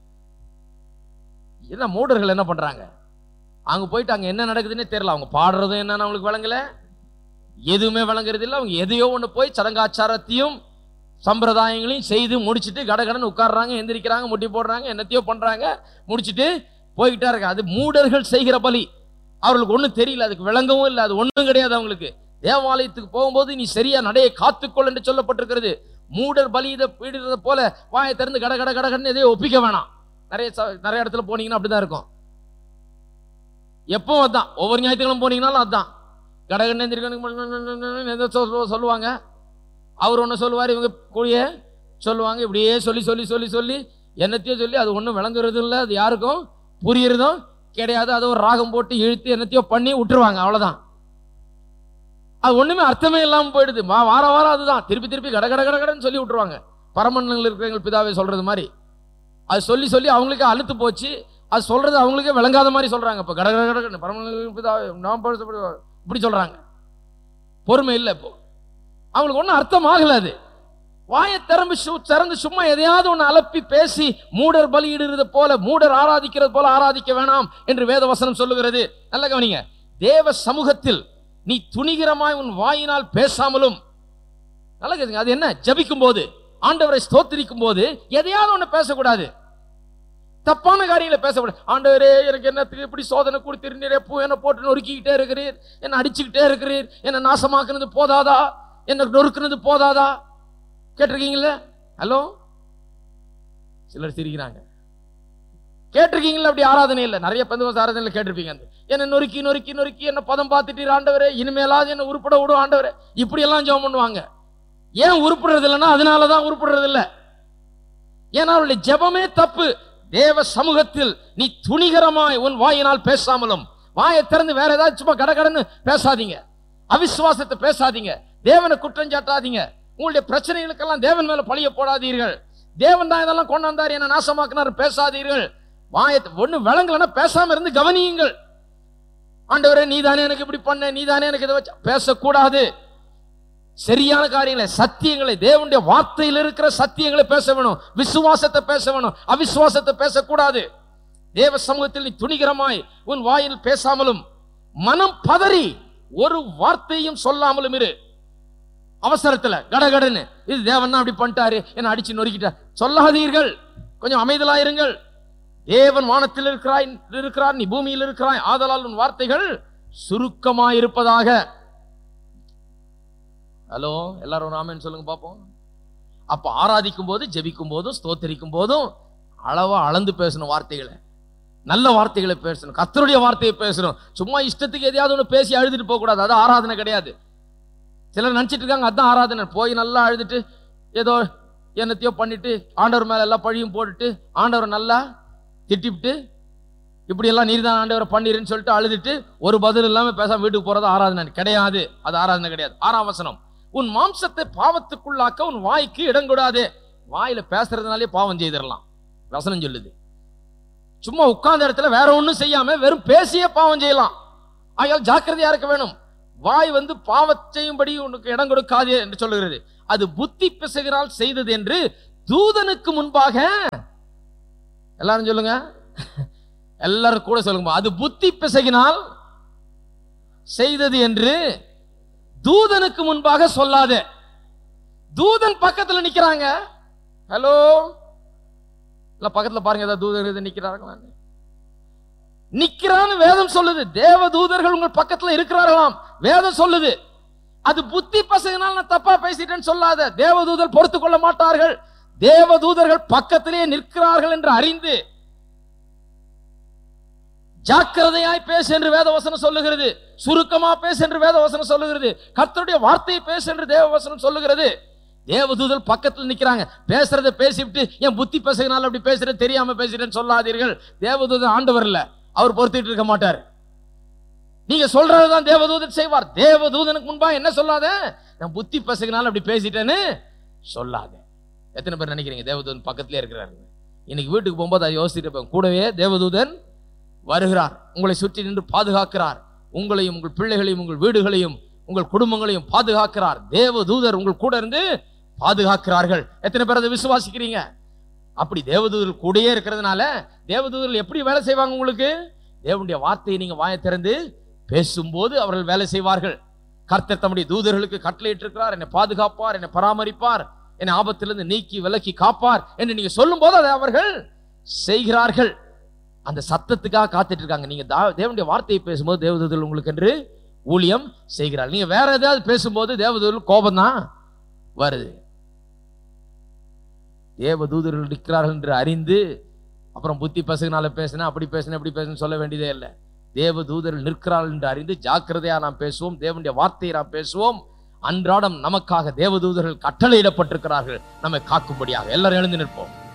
என்ன மூடர்கள் என்ன பண்றாங்க? அங்க போயிட்டு அங்க என்ன நடக்குதுன்னே தெரியல. அவங்க பாடுறதும் என்னன்னு அவங்களுக்கு விளங்கல, எதுவுமே விளங்குறது இல்லை. அவங்க எதையோ ஒண்ணு போய் சடங்காச்சாரத்தையும் சம்பிரதாயங்களையும் செய்து முடிச்சுட்டு கடகடன்னு உட்கார்றாங்க, எந்திரிக்கிறாங்க, முட்டி போடுறாங்க, என்னத்தையோ பண்றாங்க, முடிச்சுட்டு போய்கிட்டா இருக்க. அது மூடர்கள் செய்கிற பலி. அவர்களுக்கு ஒண்ணும் தெரியல, அதுக்கு விளங்கவும் இல்லை, அது ஒண்ணும் கிடையாது அவங்களுக்கு. தேவாலயத்துக்கு போகும்போது நீ சரியா நடையை காத்துக்கொள் என்று சொல்லப்பட்டிருக்கிறது. மூடர் பலி இதை பீடுறத போல வாயை திறந்து கட கட கடகடன்னு எதையோ ஒப்பிக்க வேணாம். நிறைய நிறைய இடத்துல போனீங்கன்னா அப்படிதான் இருக்கும். எப்பவும் அதான், ஒவ்வொரு ஞாயிற்றுக்கிழமை போனீங்கன்னாலும் அதான். கடகடன்னு சொல்லுவாங்க, அவர் ஒன்று சொல்லுவார், இவங்க கூடிய சொல்லுவாங்க. இப்படியே சொல்லி சொல்லி சொல்லி சொல்லி என்னத்தையோ சொல்லி அது ஒன்றும் விளங்குறதும் இல்லை, அது யாருக்கும் புரியுறதும் கிடையாது. அதை ஒரு ராகம் போட்டு இழுத்து என்னத்தையோ பண்ணி விட்டுருவாங்க, அவ்வளோதான். அது ஒன்றுமே அர்த்தமே இல்லாமல் போயிடுது. வார வாரம் அதுதான் திருப்பி திருப்பி கட கட கடகடன்னு சொல்லி விட்டுருவாங்க. பரமண்டலங்கள் இருக்கிற எங்கள் பிதாவே சொல்றது மாதிரி அது சொல்லி சொல்லி அவங்களுக்கே அழுத்து போச்சு. அது சொல்றது அவங்களுக்கே விளங்காத மாதிரி சொல்றாங்க. இப்போ கட கட கடகடன்னு பரமண்டலங்கள் பிதாவே நாம் இப்படி சொல்றாங்க. பொறுமை இல்லை இப்போ அவங்களுக்கு, ஒன்றும் அர்த்தம் ஆகல. அது வாயை திறம்பு திறந்து சும்மா எதையாவது ஒன்று அலப்பி பேசி மூடர் பலியிடுறது போல, மூடர் ஆராதிக்கிறது போல ஆராதிக்க வேணாம் என்று வேத வசனம் சொல்லுகிறது. நல்ல கவனிங்க. தேவ சமூகத்தில் நீ துணிகரமாய் உன் வாயினால் பேசாமலும், நல்ல கேளுங்க, அது என்ன? ஜபிக்கும் போது, ஆண்டவரை ஸ்தோத்திரிக்கும் போது எதையாவது ஒன்று பேசக்கூடாது, தப்பான காரியங்களை பேசக்கூடாது. ஆண்டவரே எனக்கு என்னத்துக்கு இப்படி சோதனை கொடுத்திருந்தீர், எப்போ என்ன போட்டு நொறுக்கிக்கிட்டே இருக்கிறீர், என்ன அடிச்சுக்கிட்டே இருக்கிறீர், என்ன நாசமாக்குனது போதாதா, என்ன நொறுக்குனது போதாதா? கேட்டிருக்கீங்களா? ஹலோ, சிலர் சிரிக்கிறாங்க. கேட்டிருக்கீங்களா? அப்படி ஆராதனை இல்லை, நிறைய பந்தவச ஆராதனையில் கேட்டிருப்பீங்க. அந்த என்ன நொறுக்கி நொறுக்கி நொறுக்கி என்ன பதம் பார்த்துட்டு ஆண்டவரே இனிமேலாவது என்ன உருப்பட விடும் ஆண்டவரே, இப்படி எல்லாம் ஜெபம் பண்ணுவாங்க. ஏன் உருப்படுறது இல்லைன்னா அதனாலதான் உருப்படுறது இல்லை. ஏன்னா அவருடைய ஜெபமே தப்பு. தேவ சமூகத்தில் நீ துணிகரமாய் உன் வாயினால் பேசாமலும், வாயை திறந்து வேற ஏதாவது சும்மா கடகடன்னு பேசாதீங்க, அவிசுவாசத்தை பேசாதீங்க, தேவனை குற்றம் சாட்டாதீங்க, உங்களுடைய பிரச்சனைகளுக்கெல்லாம் தேவன் மேல பழிய போடாதீர்கள். தேவன் தான் இதெல்லாம் கொண்டு வந்தார், என்ன நாசமாக்கினார் பேசாதீர்கள். வாயத்தை ஒண்ணு விளங்கலன்னா பேசாம இருந்து கவனியுங்கள். ஆண்டவரே நீதானே எனக்கு இப்படி பண்ண, நீதானே எனக்கு இதை வச்ச, பேசக்கூடாது. சரியான காரியங்களை, சத்தியங்களை, தேவனுடைய வார்த்தையில் இருக்கிற சத்தியங்களை பேச வேணும், விசுவாசத்தை பேச வேணும், அவிசுவாசத்தை பேசக்கூடாது. தேவ சமூகத்தில் நீ துணிகரமாய் உன் வாயில் பேசாமலும், மனம் பதறி ஒரு வார்த்தையும் சொல்லாமலும் இரு. அவசரத்துல கடகடன்னு இது தேவன் தான் அப்படி பண்ணிட்டாரு, என்ன அடிச்சு நொறுக்கிட்டார் சொல்லாதீர்கள். கொஞ்சம் அமைதலாயிருங்கள். தேவன் வானத்தில் இருக்கிறாய் இருக்கிறார், நீ பூமியில் இருக்கிறாய், ஆதலால் உன் வார்த்தைகள் சுருக்கமாயிருப்பதாக. ஹலோ, எல்லாரும் ஆமென் சொல்லுங்க பாப்போம். அப்ப ஆராதிக்கும் போது, ஜெபிக்கும் போதும், ஸ்தோத்தரிக்கும் போதும் அளவா அளந்து பேசணும், வார்த்தைகளை நல்ல வார்த்தைகளை பேசணும், கர்த்தருடைய வார்த்தையை பேசணும். சும்மா இஷ்டத்துக்கு எதையாவது ஒன்று பேசி அழுதுட்டு போகக்கூடாது. அது ஆராதனை கிடையாது. சிலர் நினச்சிட்டு இருக்காங்க அதான் ஆராதனை. போய் நல்லா அழுதுட்டு ஏதோ என்னத்தையோ பண்ணிட்டு ஆண்டவர் மேல எல்லாம் பழியும் போட்டுட்டு ஆண்டவரை நல்லா திட்டிவிட்டு இப்படியெல்லாம் நீர் தான் ஆண்டவரை பண்ணிருன்னு சொல்லிட்டு அழுதுட்டு ஒரு பதில் இல்லாம பேசாம வீட்டுக்கு போறது ஆராதனை கிடையாது. அது ஆராதனை கிடையாது. ஆறாம் வசனம், உன் மாம்சத்தை பாவத்துக்குள்ளாக்க உன் வாய்க்கு இடம் கூடாது. வாயில பேசுறதுனாலே பாவம் செய்திடலாம் வசனம் சொல்லுது. சும்மா உட்கார்ந்த இடத்துல வேற ஒன்றும் செய்யாம வெறும் பேசியே பாவம் செய்யலாம். ஆகையால் ஜாக்கிரதையா இருக்க வேணும். வாய் வந்து பாவம் செய்யும்படி உனக்கு இடம் கொடுக்காது என்று சொல்லுகிறது. அது புத்தி பிசகினால் செய்தது என்று தூதனுக்கு முன்பாக, எல்லாரும் சொல்லுங்க, எல்லாரும் கூட சொல்லுங்க, அது புத்தி பிசகினால் செய்தது என்று தூதனுக்கு முன்பாக சொல்லாத. தூதன் பக்கத்துல நிக்கிறாங்க. ஹலோ, இல்ல பக்கத்துல பாருங்க, ஏதாவது தூதன் நிக்கிறாங்க. நிக்கிறான்னு வேதம் சொல்லுது. தேவ தூதர்கள் உங்கள் பக்கத்துல இருக்கிறார்களாம் வேதம் சொல்லுது. அது புத்தி பசங்கனால நான் தப்பா பேசிட்டேன்னு சொல்லாத. தேவதூதர் பொறுத்துக் கொள்ள மாட்டார்கள். தேவதூதர்கள் பக்கத்திலே நிற்கிறார்கள் என்று அறிந்து ஜாக்கிரதையாய் பேசு என்று வேதவசனம் சொல்லுகிறது. சுருக்கமா பேசு என்று வேதவசனம் சொல்லுகிறது. கர்த்தருடைய வார்த்தையை பேசு என்று தேவவசனம் சொல்லுகிறது. தேவதூதர் பக்கத்தில் நிக்கிறாங்க. பேசுறதை பேசிவிட்டு என் புத்தி பேசுகிறனால அப்படி பேசுறது தெரியாம பேசுறேன்னு சொல்லாதீர்கள். தேவதூதர் ஆண்டவர் இல்ல, அவர் பொறுத்துட்டு இருக்க மாட்டார். நீங்க சொல்றதுதான் தேவதூதன் செய்வார். தேவதூதனுக்கு முன்பா என்ன சொல்லாத, நான் புத்தி பேசுகிறனால அப்படி பேசிட்டேன்னு சொல்லாத. எத்தனை பேர் நினைக்கிறீங்க தேவதூதன் பக்கத்திலே இருக்கிறாரு? இன்னைக்கு வீட்டுக்கு போகும்போது அதை யோசிச்சுட்டு கூடவே தேவதூதன் வருகிறார், உங்களை சுற்றி நின்று பாதுகாக்கிறார். உங்களையும் உங்கள் பிள்ளைகளையும் உங்கள் வீடுகளையும் உங்கள் குடும்பங்களையும் பாதுகாக்கிறார். தேவதூதர் உங்கள் கூட இருந்து பாதுகாக்கிறார்கள். எத்தனை பேர் அதை விசுவாசிக்கிறீங்க? அப்படி தேவதூதர்கள் கூடயே இருக்கிறதுனால தேவதூதர்கள் எப்படி வேலை செய்வாங்க? உங்களுக்கு தேவனுடைய வார்த்தையை நீங்க வாயை திறந்து பேசும்போது அவர்கள் வேலை செய்வார்கள். கர்த்தர் தம்முடைய தூதர்களுக்கு கட்டளையிட்டு இருக்கிறார், என்னை பாதுகாப்பார், என்னை பராமரிப்பார், என்னை ஆபத்திலிருந்து நீக்கி விலக்கி காப்பார் என்று நீங்க சொல்லும் போது அதை அவர்கள் செய்கிறார்கள். அந்த சத்தத்துக்காக காத்துட்டு இருக்காங்க. நீங்க தேவனுடைய வார்த்தையை பேசும்போது தேவதூதர்கள் உங்களுக்கு என்று ஊழியம் செய்கிறார். நீங்க வேற ஏதாவது பேசும்போது தேவதூதர்கள் கோபம் தான் வருது. தேவதூதர்கள் இருக்கிறார்கள் என்று அறிந்து அப்புறம் புத்தி பசங்கனால பேசினா அப்படி பேசின இப்படி பேசணும் சொல்ல வேண்டியதே இல்லை. தேவதூதர்கள் நிற்கிறார்கள் என்று அறிந்து ஜாக்கிரதையா நாம் பேசுவோம். தேவனுடைய வார்த்தையை நாம் பேசுவோம். அன்றாடம் நமக்காக தேவதூதர்கள் கட்டளையிடப்பட்டிருக்கிறார்கள் நம்மை காக்கும்படியாக. எல்லாரும் எழுந்து நிற்போம்.